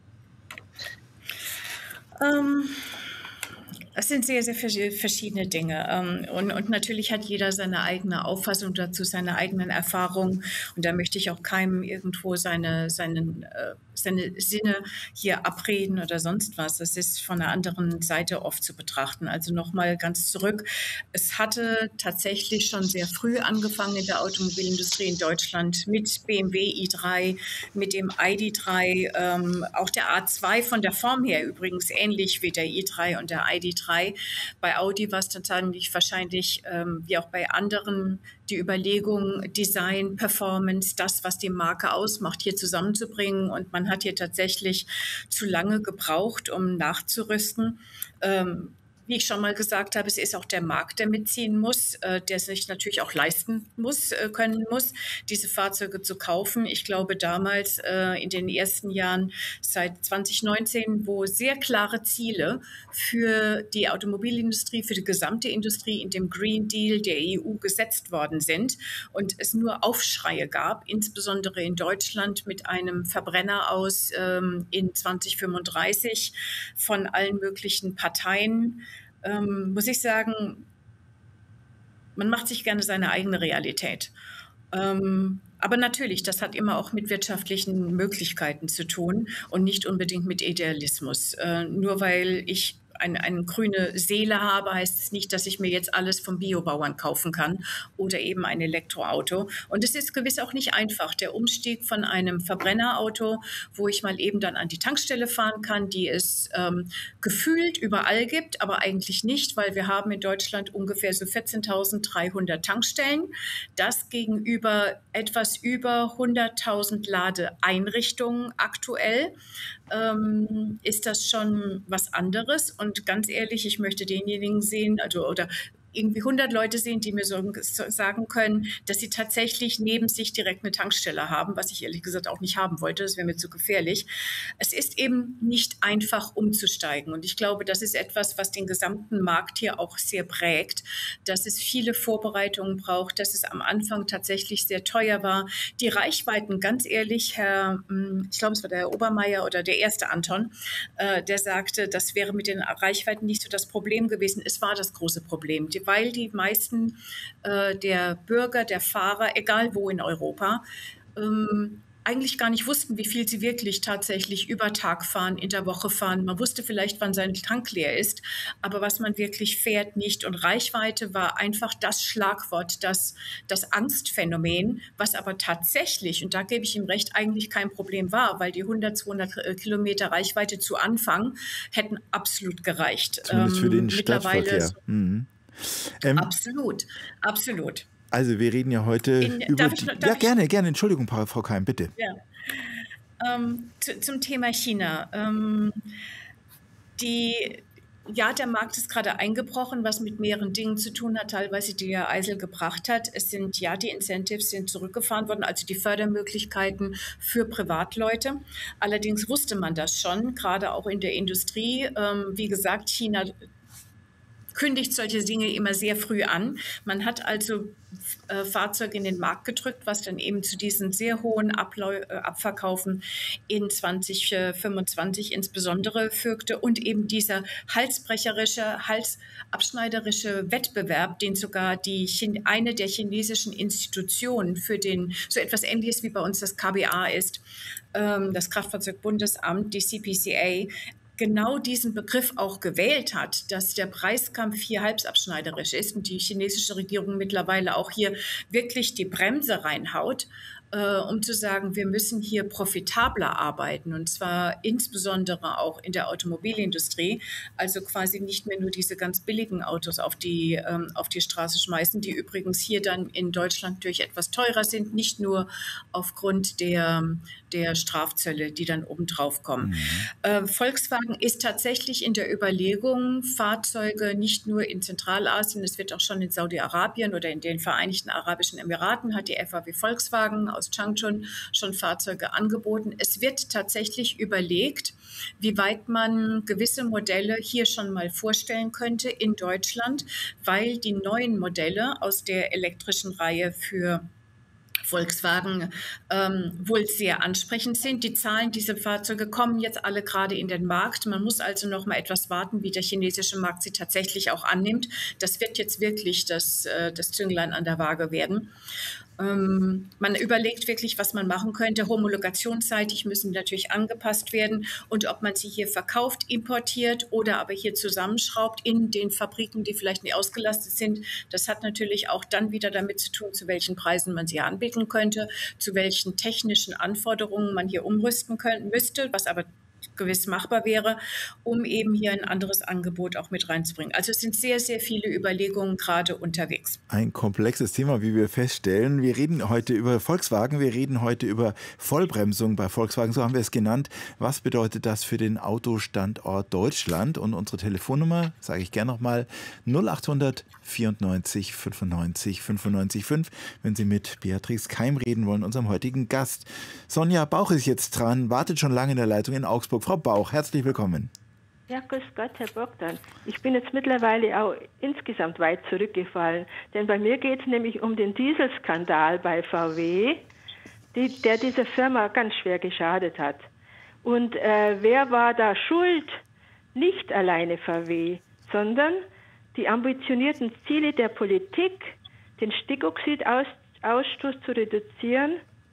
Ähm... Es sind sehr, sehr verschiedene Dinge. Und, und natürlich hat jeder seine eigene Auffassung dazu, seine eigenen Erfahrungen. Und da möchte ich auch keinem irgendwo seine, seinen, seine Sinne hier abreden oder sonst was. Das ist von der anderen Seite oft zu betrachten. Also nochmal ganz zurück. Es hatte tatsächlich schon sehr früh angefangen in der Automobilindustrie in Deutschland mit B M W i drei, mit dem I D drei, ähm, auch der A zwei von der Form her übrigens ähnlich wie der i drei und der I D drei. Bei Audi war es tatsächlich wahrscheinlich, ähm, wie auch bei anderen, die Überlegung, Design, Performance, das, was die Marke ausmacht, hier zusammenzubringen. Und man hat hier tatsächlich zu lange gebraucht, um nachzurüsten. Ähm, Wie ich schon mal gesagt habe, es ist auch der Markt, der mitziehen muss, äh, der sich natürlich auch leisten muss, äh, können muss, diese Fahrzeuge zu kaufen. Ich glaube, damals äh, in den ersten Jahren seit zwanzig neunzehn, wo sehr klare Ziele für die Automobilindustrie, für die gesamte Industrie in dem Green Deal der E U gesetzt worden sind und es nur Aufschreie gab, insbesondere in Deutschland mit einem Verbrenner aus ähm, in zwanzig fünfunddreißig von allen möglichen Parteien. Ähm, muss ich sagen, man macht sich gerne seine eigene Realität. Ähm, aber natürlich, das hat immer auch mit wirtschaftlichen Möglichkeiten zu tun und nicht unbedingt mit Idealismus. Äh, nur weil ich eine, eine grüne Seele habe, heißt es nicht, dass ich mir jetzt alles vom Biobauern kaufen kann oder eben ein Elektroauto. Und es ist gewiss auch nicht einfach, der Umstieg von einem Verbrennerauto, wo ich mal eben dann an die Tankstelle fahren kann, die es ähm, gefühlt überall gibt, aber eigentlich nicht, weil wir haben in Deutschland ungefähr so vierzehntausenddreihundert Tankstellen. Das gegenüber etwas über hunderttausend Ladeeinrichtungen aktuell. Ähm, ist das schon was anderes. Und ganz ehrlich, ich möchte denjenigen sehen, also oder irgendwie hundert Leute sehen, die mir so sagen können, dass sie tatsächlich neben sich direkt eine Tankstelle haben, was ich ehrlich gesagt auch nicht haben wollte, das wäre mir zu gefährlich. Es ist eben nicht einfach umzusteigen und ich glaube, das ist etwas, was den gesamten Markt hier auch sehr prägt, dass es viele Vorbereitungen braucht, dass es am Anfang tatsächlich sehr teuer war. Die Reichweiten, ganz ehrlich, Herr, ich glaube, es war der Herr Obermeier oder der erste Anton, der sagte, das wäre mit den Reichweiten nicht so das Problem gewesen. Es war das große Problem, weil die meisten äh, der Bürger, der Fahrer, egal wo in Europa, ähm, eigentlich gar nicht wussten, wie viel sie wirklich tatsächlich über Tag fahren, in der Woche fahren. Man wusste vielleicht, wann sein Tank leer ist, aber was man wirklich fährt, nicht. Und Reichweite war einfach das Schlagwort, das, das Angstphänomen, was aber tatsächlich, und da gebe ich ihm recht, eigentlich kein Problem war, weil die hundert, zweihundert Kilometer Reichweite zu Anfang hätten absolut gereicht. Zumindest für den Stadtverkehr. So, mhm. ähm, absolut, absolut. Also wir reden ja heute In, über... darf ich, die, darf ja, ich, gerne, gerne. Entschuldigung, Frau Keim, bitte. Ja. Ähm, zu, zum Thema China. Ähm, die, ja, der Markt ist gerade eingebrochen, was mit mehreren Dingen zu tun hat, teilweise die Herr Eisel gebracht hat. Es sind, ja, die Incentives sind zurückgefahren worden, also die Fördermöglichkeiten für Privatleute. Allerdings wusste man das schon, gerade auch in der Industrie. Ähm, wie gesagt, China kündigt solche Dinge immer sehr früh an. Man hat also äh, Fahrzeuge in den Markt gedrückt, was dann eben zu diesen sehr hohen Ablau äh, Abverkaufen in zwanzig fünfundzwanzig insbesondere führte und eben dieser halsbrecherische, halsabschneiderische Wettbewerb, den sogar die Chin eine der chinesischen Institutionen für den, so etwas Ähnliches wie bei uns das K B A ist, ähm, das Kraftfahrzeugbundesamt, die C P C A, genau diesen Begriff auch gewählt hat, dass der Preiskampf hier halbabschneiderisch ist und die chinesische Regierung mittlerweile auch hier wirklich die Bremse reinhaut, äh, um zu sagen, wir müssen hier profitabler arbeiten und zwar insbesondere auch in der Automobilindustrie, also quasi nicht mehr nur diese ganz billigen Autos auf die, ähm, auf die Straße schmeißen, die übrigens hier dann in Deutschland natürlich etwas teurer sind, nicht nur aufgrund der, der Strafzölle, die dann obendrauf kommen. Mhm. Äh, Volkswagen ist tatsächlich in der Überlegung, Fahrzeuge nicht nur in Zentralasien, es wird auch schon in Saudi-Arabien oder in den Vereinigten Arabischen Emiraten, hat die F A W Volkswagen aus Changchun schon Fahrzeuge angeboten. Es wird tatsächlich überlegt, wie weit man gewisse Modelle hier schon mal vorstellen könnte in Deutschland, weil die neuen Modelle aus der elektrischen Reihe für Volkswagen ähm, wohl sehr ansprechend sind. Die Zahlen dieser Fahrzeuge kommen jetzt alle gerade in den Markt. Man muss also noch mal etwas warten, wie der chinesische Markt sie tatsächlich auch annimmt. Das wird jetzt wirklich das, äh, das Zünglein an der Waage werden. Ähm, man überlegt wirklich, was man machen könnte. Homologationsseitig müssen natürlich angepasst werden und ob man sie hier verkauft, importiert oder aber hier zusammenschraubt in den Fabriken, die vielleicht nicht ausgelastet sind. Das hat natürlich auch dann wieder damit zu tun, zu welchen Preisen man sie anbieten könnte, zu welchen technischen Anforderungen man hier umrüsten können, müsste, was aber gewiss machbar wäre, um eben hier ein anderes Angebot auch mit reinzubringen. Also es sind sehr, sehr viele Überlegungen gerade unterwegs. Ein komplexes Thema, wie wir feststellen. Wir reden heute über Volkswagen, wir reden heute über Vollbremsung bei Volkswagen, so haben wir es genannt. Was bedeutet das für den Autostandort Deutschland? Und unsere Telefonnummer, sage ich gerne nochmal, null achthundert vierundneunzig fünfundneunzig fünfundneunzig fünf, wenn Sie mit Beatrix Keim reden wollen, unserem heutigen Gast. Sonja Bauch ist jetzt dran, wartet schon lange in der Leitung in Augsburg. Frau Bauch, herzlich willkommen. Ja, grüß Gott, Herr Bogdan. Ich bin jetzt mittlerweile auch insgesamt weit zurückgefallen, denn bei mir geht es nämlich um den Dieselskandal bei V W, die, der dieser Firma ganz schwer geschadet hat. Und äh, wer war da schuld? Nicht alleine V W, sondern die ambitionierten Ziele der Politik, den Stickoxidausstoß zu reduzieren,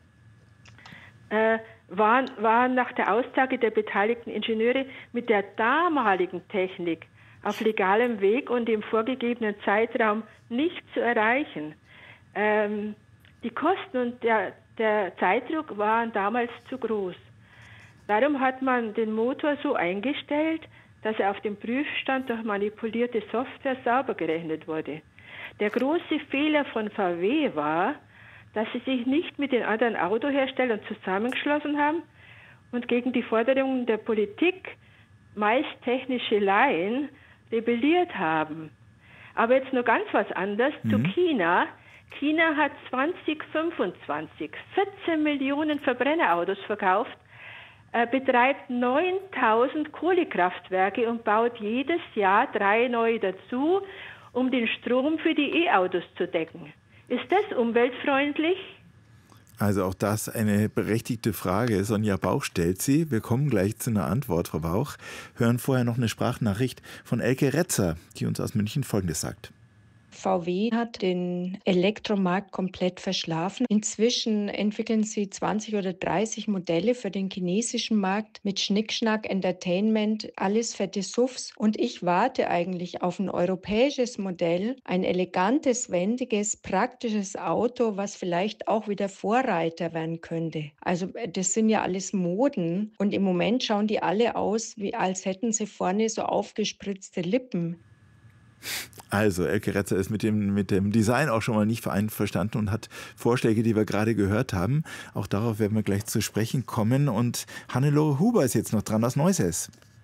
äh, waren, waren nach der Aussage der beteiligten Ingenieure mit der damaligen Technik auf legalem Weg und im vorgegebenen Zeitraum nicht zu erreichen. Ähm, die Kosten und der, der Zeitdruck waren damals zu groß. Darum hat man den Motor so eingestellt, dass er auf dem Prüfstand durch manipulierte Software sauber gerechnet wurde. Der große Fehler von V W war, dass sie sich nicht mit den anderen Autoherstellern zusammengeschlossen haben und gegen die Forderungen der Politik, meist technische Laien, rebelliert haben. Aber jetzt noch ganz was anderes mhm. zu China. China hat zwanzig fünfundzwanzig vierzehn Millionen Verbrennerautos verkauft, äh, betreibt neuntausend Kohlekraftwerke und baut jedes Jahr drei neue dazu, um den Strom für die E-Autos zu decken. Ist das umweltfreundlich? Also auch das eine berechtigte Frage. Sonja Bauch stellt sie. Wir kommen gleich zu einer Antwort, Frau Bauch. Hören vorher noch eine Sprachnachricht von Elke Retzer, die uns aus München Folgendes sagt. V W hat den Elektromarkt komplett verschlafen. Inzwischen entwickeln sie zwanzig oder dreißig Modelle für den chinesischen Markt mit Schnickschnack, Entertainment, alles fette Suffs. Und ich warte eigentlich auf ein europäisches Modell, ein elegantes, wendiges, praktisches Auto, was vielleicht auch wieder Vorreiter werden könnte. Also das sind ja alles Moden und im Moment schauen die alle aus, wie als hätten sie vorne so aufgespritzte Lippen. Also, Elke Retzer ist mit dem, mit dem Design auch schon mal nicht einverstanden und hat Vorschläge, die wir gerade gehört haben. Auch darauf werden wir gleich zu sprechen kommen. Und Hannelore Huber ist jetzt noch dran aus Neuses.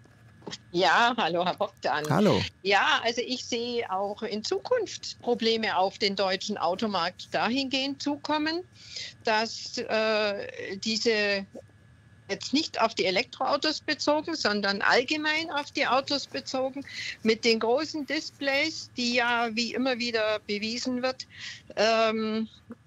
Ja, hallo Herr Bogdan. Hallo. Ja, also ich sehe auch in Zukunft Probleme auf den deutschen Automarkt dahingehend zukommen, dass äh, diese jetzt nicht auf die Elektroautos bezogen, sondern allgemein auf die Autos bezogen, mit den großen Displays, die ja, wie immer wieder bewiesen wird, ähm,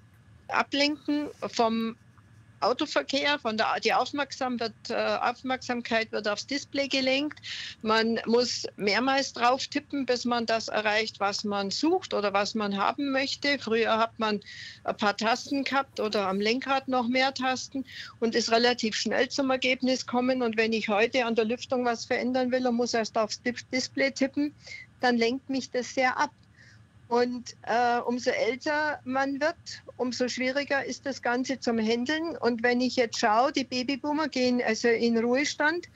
ablenken vom Autoverkehr, von der die Aufmerksam wird, äh, Aufmerksamkeit wird aufs Display gelenkt. Man muss mehrmals drauf tippen, bis man das erreicht, was man sucht oder was man haben möchte. Früher hat man ein paar Tasten gehabt oder am Lenkrad noch mehr Tasten und ist relativ schnell zum Ergebnis kommen. Und wenn ich heute an der Lüftung was verändern will und muss erst aufs Display tippen, dann lenkt mich das sehr ab. Und äh, umso älter man wird, umso schwieriger ist das Ganze zum Handeln. Und wenn ich jetzt schaue, die Babyboomer gehen also in Ruhestand.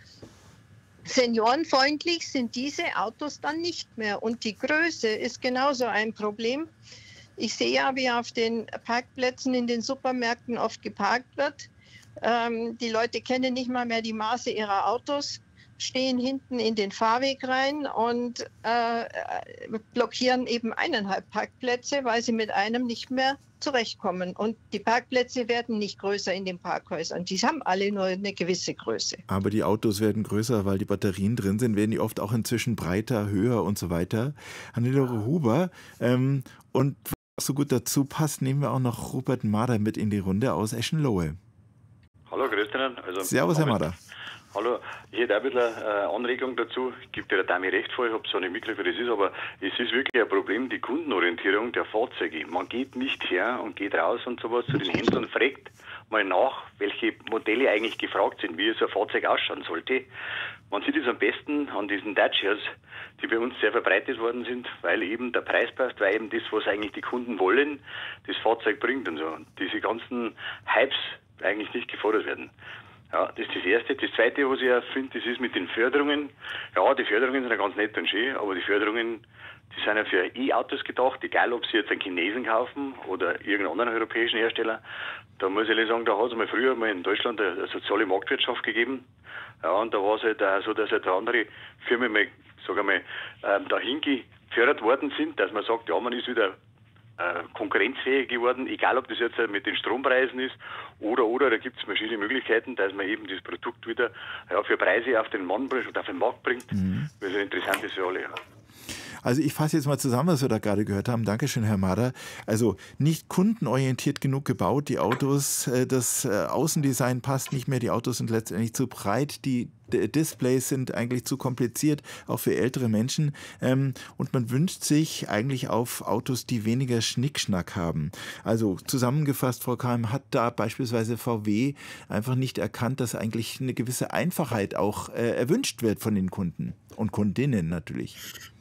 Seniorenfreundlich sind diese Autos dann nicht mehr. Und die Größe ist genauso ein Problem. Ich sehe ja, wie auf den Parkplätzen in den Supermärkten oft geparkt wird. Ähm, die Leute kennen nicht mal mehr die Maße ihrer Autos, stehen hinten in den Fahrweg rein und äh, blockieren eben eineinhalb Parkplätze, weil sie mit einem nicht mehr zurechtkommen. Und die Parkplätze werden nicht größer in den Parkhäusern. Die haben alle nur eine gewisse Größe. Aber die Autos werden größer, weil die Batterien drin sind, werden die oft auch inzwischen breiter, höher und so weiter. Hannelore Huber, ähm, und was so gut dazu passt, nehmen wir auch noch Rupert Mader mit in die Runde aus Eschenlohe. Hallo, grüß dich. Also, Servus, Herr Mader. Hallo, ich hätte auch ein bisschen eine Anregung dazu. Ich gebe der Dame recht vor, ich habe so nicht mitgekriegt, wie das ist, aber es ist wirklich ein Problem, die Kundenorientierung der Fahrzeuge. Man geht nicht her und geht raus und sowas zu den Händlern und fragt mal nach, welche Modelle eigentlich gefragt sind, wie so ein Fahrzeug ausschauen sollte. Man sieht es am besten an diesen Dacias, die bei uns sehr verbreitet worden sind, weil eben der Preis passt, weil eben das, was eigentlich die Kunden wollen, das Fahrzeug bringt und so. Und diese ganzen Hypes eigentlich nicht gefordert werden. Ja, das ist das Erste. Das Zweite, was ich auch finde, das ist mit den Förderungen. Ja, die Förderungen sind ja ganz nett und schön, aber die Förderungen, die sind ja für E-Autos gedacht, egal ob sie jetzt einen Chinesen kaufen oder irgendeinen anderen europäischen Hersteller. Da muss ich ehrlich sagen, da hat es mal früher mal in Deutschland eine soziale Marktwirtschaft gegeben. Ja, und da war es halt auch so, dass halt andere Firmen mal, sag ich mal, ähm, dahin gefördert worden sind, dass man sagt, ja, man ist wieder konkurrenzfähig geworden, egal ob das jetzt mit den Strompreisen ist oder oder da gibt es verschiedene Möglichkeiten, dass man eben das Produkt wieder ja, für Preise auf den Mann bringt oder auf den Markt bringt. Mhm. Das ist interessant für alle. Ja. Also ich fasse jetzt mal zusammen, was wir da gerade gehört haben. Dankeschön, Herr Mader. Also nicht kundenorientiert genug gebaut, die Autos, das Außendesign passt nicht mehr, die Autos sind letztendlich zu breit, die Displays sind eigentlich zu kompliziert, auch für ältere Menschen. Und man wünscht sich eigentlich auf Autos, die weniger Schnickschnack haben. Also zusammengefasst, Frau Keim, hat da beispielsweise V W einfach nicht erkannt, dass eigentlich eine gewisse Einfachheit auch erwünscht wird von den Kunden und Kundinnen natürlich.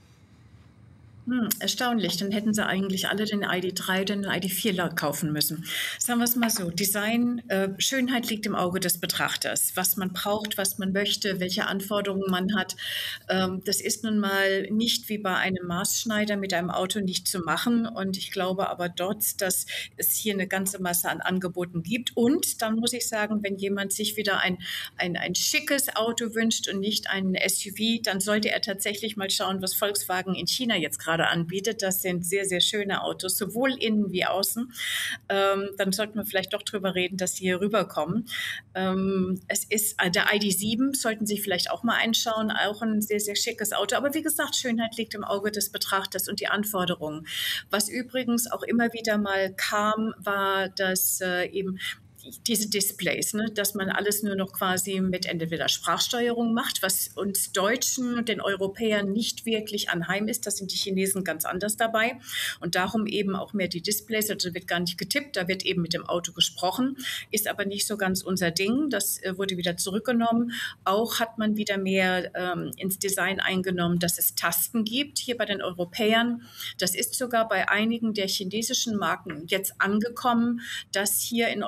Hm, erstaunlich, dann hätten sie eigentlich alle den I D drei oder den I D vier kaufen müssen. Sagen wir es mal so, Design, äh, Schönheit liegt im Auge des Betrachters. Was man braucht, was man möchte, welche Anforderungen man hat, ähm, das ist nun mal nicht wie bei einem Maßschneider mit einem Auto nicht zu machen. Und ich glaube aber dort, dass es hier eine ganze Masse an Angeboten gibt. Und dann muss ich sagen, wenn jemand sich wieder ein, ein, ein schickes Auto wünscht und nicht ein S U V, dann sollte er tatsächlich mal schauen, was Volkswagen in China jetzt gerade anbietet. Das sind sehr, sehr schöne Autos, sowohl innen wie außen. Ähm, dann sollten wir vielleicht doch drüber reden, dass sie hier rüberkommen. Ähm, es ist äh, der I D sieben, sollten Sie vielleicht auch mal einschauen, auch ein sehr, sehr schickes Auto. Aber wie gesagt, Schönheit liegt im Auge des Betrachters und die Anforderungen. Was übrigens auch immer wieder mal kam, war, dass äh, eben diese Displays, ne, dass man alles nur noch quasi mit entweder Sprachsteuerung macht, was uns Deutschen und den Europäern nicht wirklich anheim ist. Da sind die Chinesen ganz anders dabei und darum eben auch mehr die Displays. Also wird gar nicht getippt, da wird eben mit dem Auto gesprochen, ist aber nicht so ganz unser Ding. Das äh, wurde wieder zurückgenommen. Auch hat man wieder mehr ähm, ins Design eingenommen, dass es Tasten gibt hier bei den Europäern. Das ist sogar bei einigen der chinesischen Marken jetzt angekommen, dass hier in Europa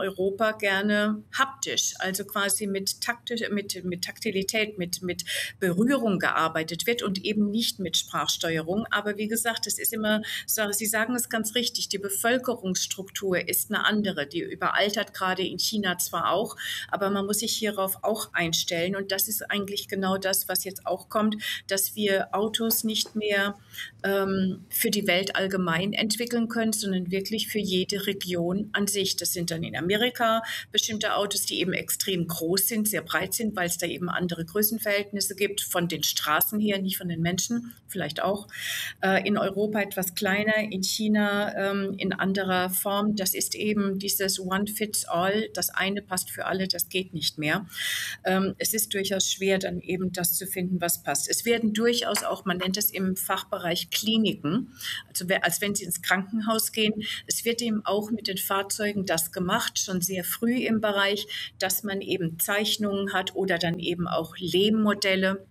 Europa gerne haptisch, also quasi mit, taktisch, mit, mit Taktilität, mit, mit Berührung gearbeitet wird und eben nicht mit Sprachsteuerung. Aber wie gesagt, es ist immer, Sie sagen es ganz richtig, die Bevölkerungsstruktur ist eine andere, die überaltert gerade in China zwar auch, aber man muss sich hierauf auch einstellen. Und das ist eigentlich genau das, was jetzt auch kommt, dass wir Autos nicht mehr ähm, für die Welt allgemein entwickeln können, sondern wirklich für jede Region an sich. Das sind dann in Amerika bestimmte Autos, die eben extrem groß sind, sehr breit sind, weil es da eben andere Größenverhältnisse gibt, von den Straßen her, nicht von den Menschen, vielleicht auch. Äh, in Europa etwas kleiner, in China ähm, in anderer Form. Das ist eben dieses One Fits All, das eine passt für alle, das geht nicht mehr. Ähm, es ist durchaus schwer, dann eben das zu finden, was passt. Es werden durchaus auch, man nennt es im Fachbereich Kliniken, also als wenn Sie ins Krankenhaus gehen, es wird eben auch mit den Fahrzeugen das gemacht, schon sehr früh im Bereich, dass man eben Zeichnungen hat oder dann eben auch Lehmmodelle,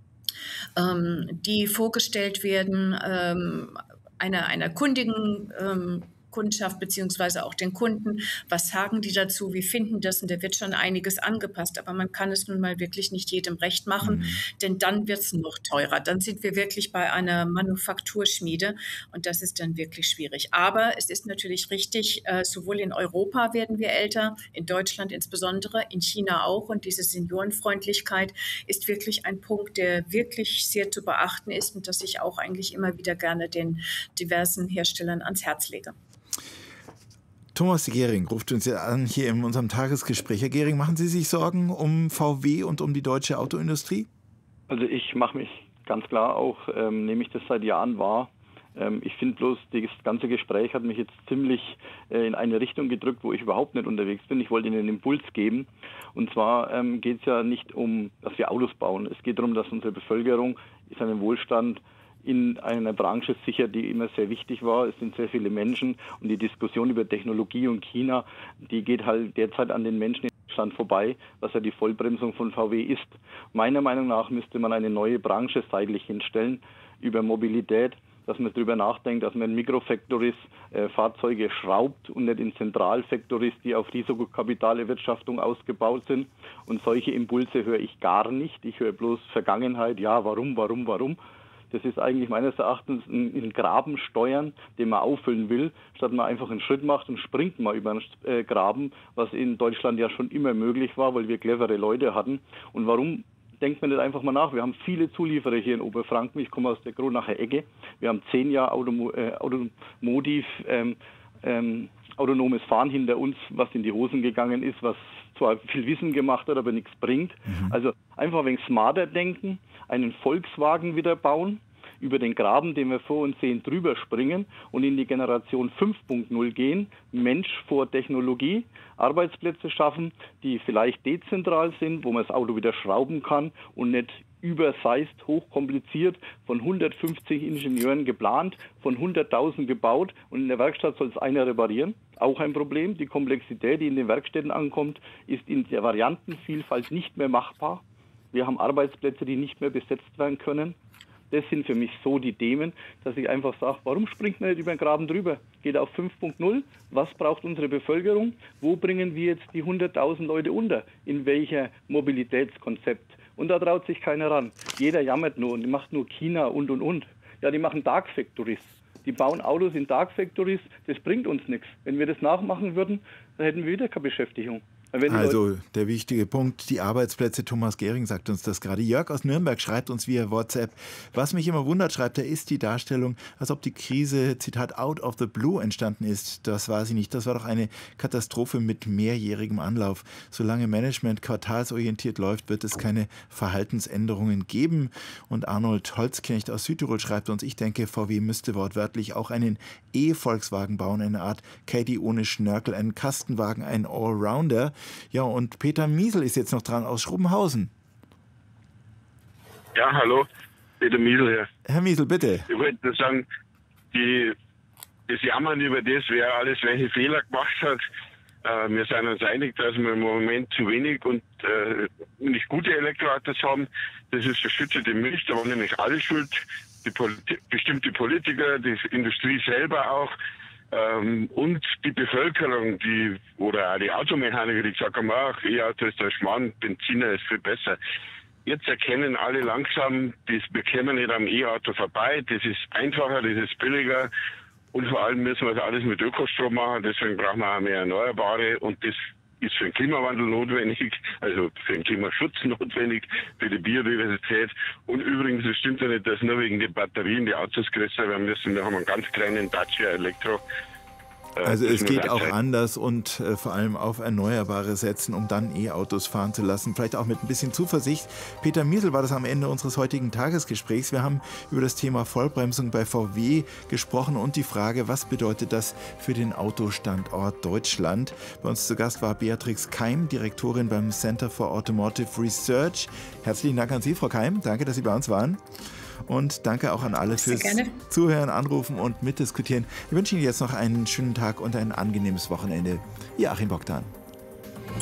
ähm, die vorgestellt werden, ähm, einer, einer kundigen ähm, Kundschaft beziehungsweise auch den Kunden. Was sagen die dazu? Wie finden das? Und da wird schon einiges angepasst. Aber man kann es nun mal wirklich nicht jedem recht machen, mhm. denn dann wird es noch teurer. Dann sind wir wirklich bei einer Manufakturschmiede und das ist dann wirklich schwierig. Aber es ist natürlich richtig, äh, sowohl in Europa werden wir älter, in Deutschland insbesondere, in China auch. Und diese Seniorenfreundlichkeit ist wirklich ein Punkt, der wirklich sehr zu beachten ist und das ich auch eigentlich immer wieder gerne den diversen Herstellern ans Herz lege. Thomas Gehring ruft uns ja an hier in unserem Tagesgespräch. Herr Gehring, machen Sie sich Sorgen um V W und um die deutsche Autoindustrie? Also ich mache mich ganz klar auch, ähm, nehme ich das seit Jahren wahr. Ähm, ich finde bloß, das ganze Gespräch hat mich jetzt ziemlich äh, in eine Richtung gedrückt, wo ich überhaupt nicht unterwegs bin. Ich wollte Ihnen einen Impuls geben. Und zwar ähm, geht es ja nicht um, dass wir Autos bauen. Es geht darum, dass unsere Bevölkerung seinen Wohlstand in einer Branche sicher, die immer sehr wichtig war. Es sind sehr viele Menschen und die Diskussion über Technologie und China, die geht halt derzeit an den Menschen in Deutschland vorbei, was ja die Vollbremsung von V W ist. Meiner Meinung nach müsste man eine neue Branche seitlich hinstellen über Mobilität, dass man darüber nachdenkt, dass man in Mikrofactories äh, Fahrzeuge schraubt und nicht in Zentralfactories, die auf Risikokapitalewirtschaftung ausgebaut sind. Und solche Impulse höre ich gar nicht. Ich höre bloß Vergangenheit, ja, warum, warum, warum. Das ist eigentlich meines Erachtens ein, ein Graben steuern, den man auffüllen will, statt man einfach einen Schritt macht und springt mal über einen äh, Graben, was in Deutschland ja schon immer möglich war, weil wir clevere Leute hatten. Und warum denkt man nicht einfach mal nach? Wir haben viele Zulieferer hier in Oberfranken. Ich komme aus der Kronacher Ecke. Wir haben zehn Jahre Automo äh, Automotiv, ähm, ähm, autonomes Fahren hinter uns, was in die Hosen gegangen ist, was zwar viel Wissen gemacht hat, aber nichts bringt. Mhm. Also einfach ein wenig smarter denken, einen Volkswagen wieder bauen, über den Graben, den wir vor uns sehen, drüber springen und in die Generation fünf Punkt null gehen, Mensch vor Technologie, Arbeitsplätze schaffen, die vielleicht dezentral sind, wo man das Auto wieder schrauben kann und nicht überseist, hochkompliziert, von hundertfünfzig Ingenieuren geplant, von hunderttausend gebaut und in der Werkstatt soll es einer reparieren. Auch ein Problem. Die Komplexität, die in den Werkstätten ankommt, ist in der Variantenvielfalt nicht mehr machbar. Wir haben Arbeitsplätze, die nicht mehr besetzt werden können. Das sind für mich so die Themen, dass ich einfach sage, warum springt man nicht über den Graben drüber? Geht auf fünf Punkt null. Was braucht unsere Bevölkerung? Wo bringen wir jetzt die hunderttausend Leute unter? In welcher Mobilitätskonzept? Und da traut sich keiner ran. Jeder jammert nur und macht nur China und, und, und. Ja, die machen Dark Factories. Die bauen Autos in Dark Factories. Das bringt uns nichts. Wenn wir das nachmachen würden, dann hätten wir wieder keine Beschäftigung. Also der wichtige Punkt, die Arbeitsplätze. Thomas Gehring sagt uns das gerade. Jörg aus Nürnberg schreibt uns via WhatsApp. Was mich immer wundert, schreibt er, ist die Darstellung, als ob die Krise, Zitat, out of the blue entstanden ist. Das war sie nicht. Das war doch eine Katastrophe mit mehrjährigem Anlauf. Solange Management quartalsorientiert läuft, wird es keine Verhaltensänderungen geben. Und Arnold Holzknecht aus Südtirol schreibt uns, ich denke, V W müsste wortwörtlich auch einen E-Volkswagen bauen, eine Art Caddy ohne Schnörkel, einen Kastenwagen, ein Allrounder. Ja, und Peter Miesel ist jetzt noch dran aus Schrobenhausen. Ja, hallo, Peter Miesel hier. Herr Miesel, bitte. Ich wollte nur sagen, die, das Jammern über das, wer alles welche Fehler gemacht hat, äh, wir sind uns einig, dass wir im Moment zu wenig und äh, nicht gute Elektroautos haben. Das ist verschüttete Milch, da waren nämlich alle schuld, die Poli- bestimmte Politiker, die Industrie selber auch. Ähm, und die Bevölkerung, die oder auch die Automechaniker, die gesagt haben, ach, E-Auto ist der Schmarrn, Benziner ist viel besser. Jetzt erkennen alle langsam, das, wir kommen nicht am E-Auto vorbei, das ist einfacher, das ist billiger und vor allem müssen wir das alles mit Ökostrom machen, deswegen brauchen wir auch mehr Erneuerbare und das ist für den Klimawandel notwendig, also für den Klimaschutz notwendig, für die Biodiversität. Und übrigens, es stimmt ja nicht, dass nur wegen der Batterien die Autos größer werden müssen. Wir haben einen ganz kleinen Dacia Elektro. Also es geht auch anders und äh, vor allem auf Erneuerbare setzen, um dann E-Autos fahren zu lassen. Vielleicht auch mit ein bisschen Zuversicht. Peter Miesel war das am Ende unseres heutigen Tagesgesprächs. Wir haben über das Thema Vollbremsung bei V W gesprochen und die Frage, was bedeutet das für den Autostandort Deutschland? Bei uns zu Gast war Beatrix Keim, Direktorin beim Center for Automotive Research. Herzlichen Dank an Sie, Frau Keim. Danke, dass Sie bei uns waren. Und danke auch an alle fürs Zuhören, Anrufen und Mitdiskutieren. Wir wünschen Ihnen jetzt noch einen schönen Tag und ein angenehmes Wochenende. Ihr Achim Bogdan.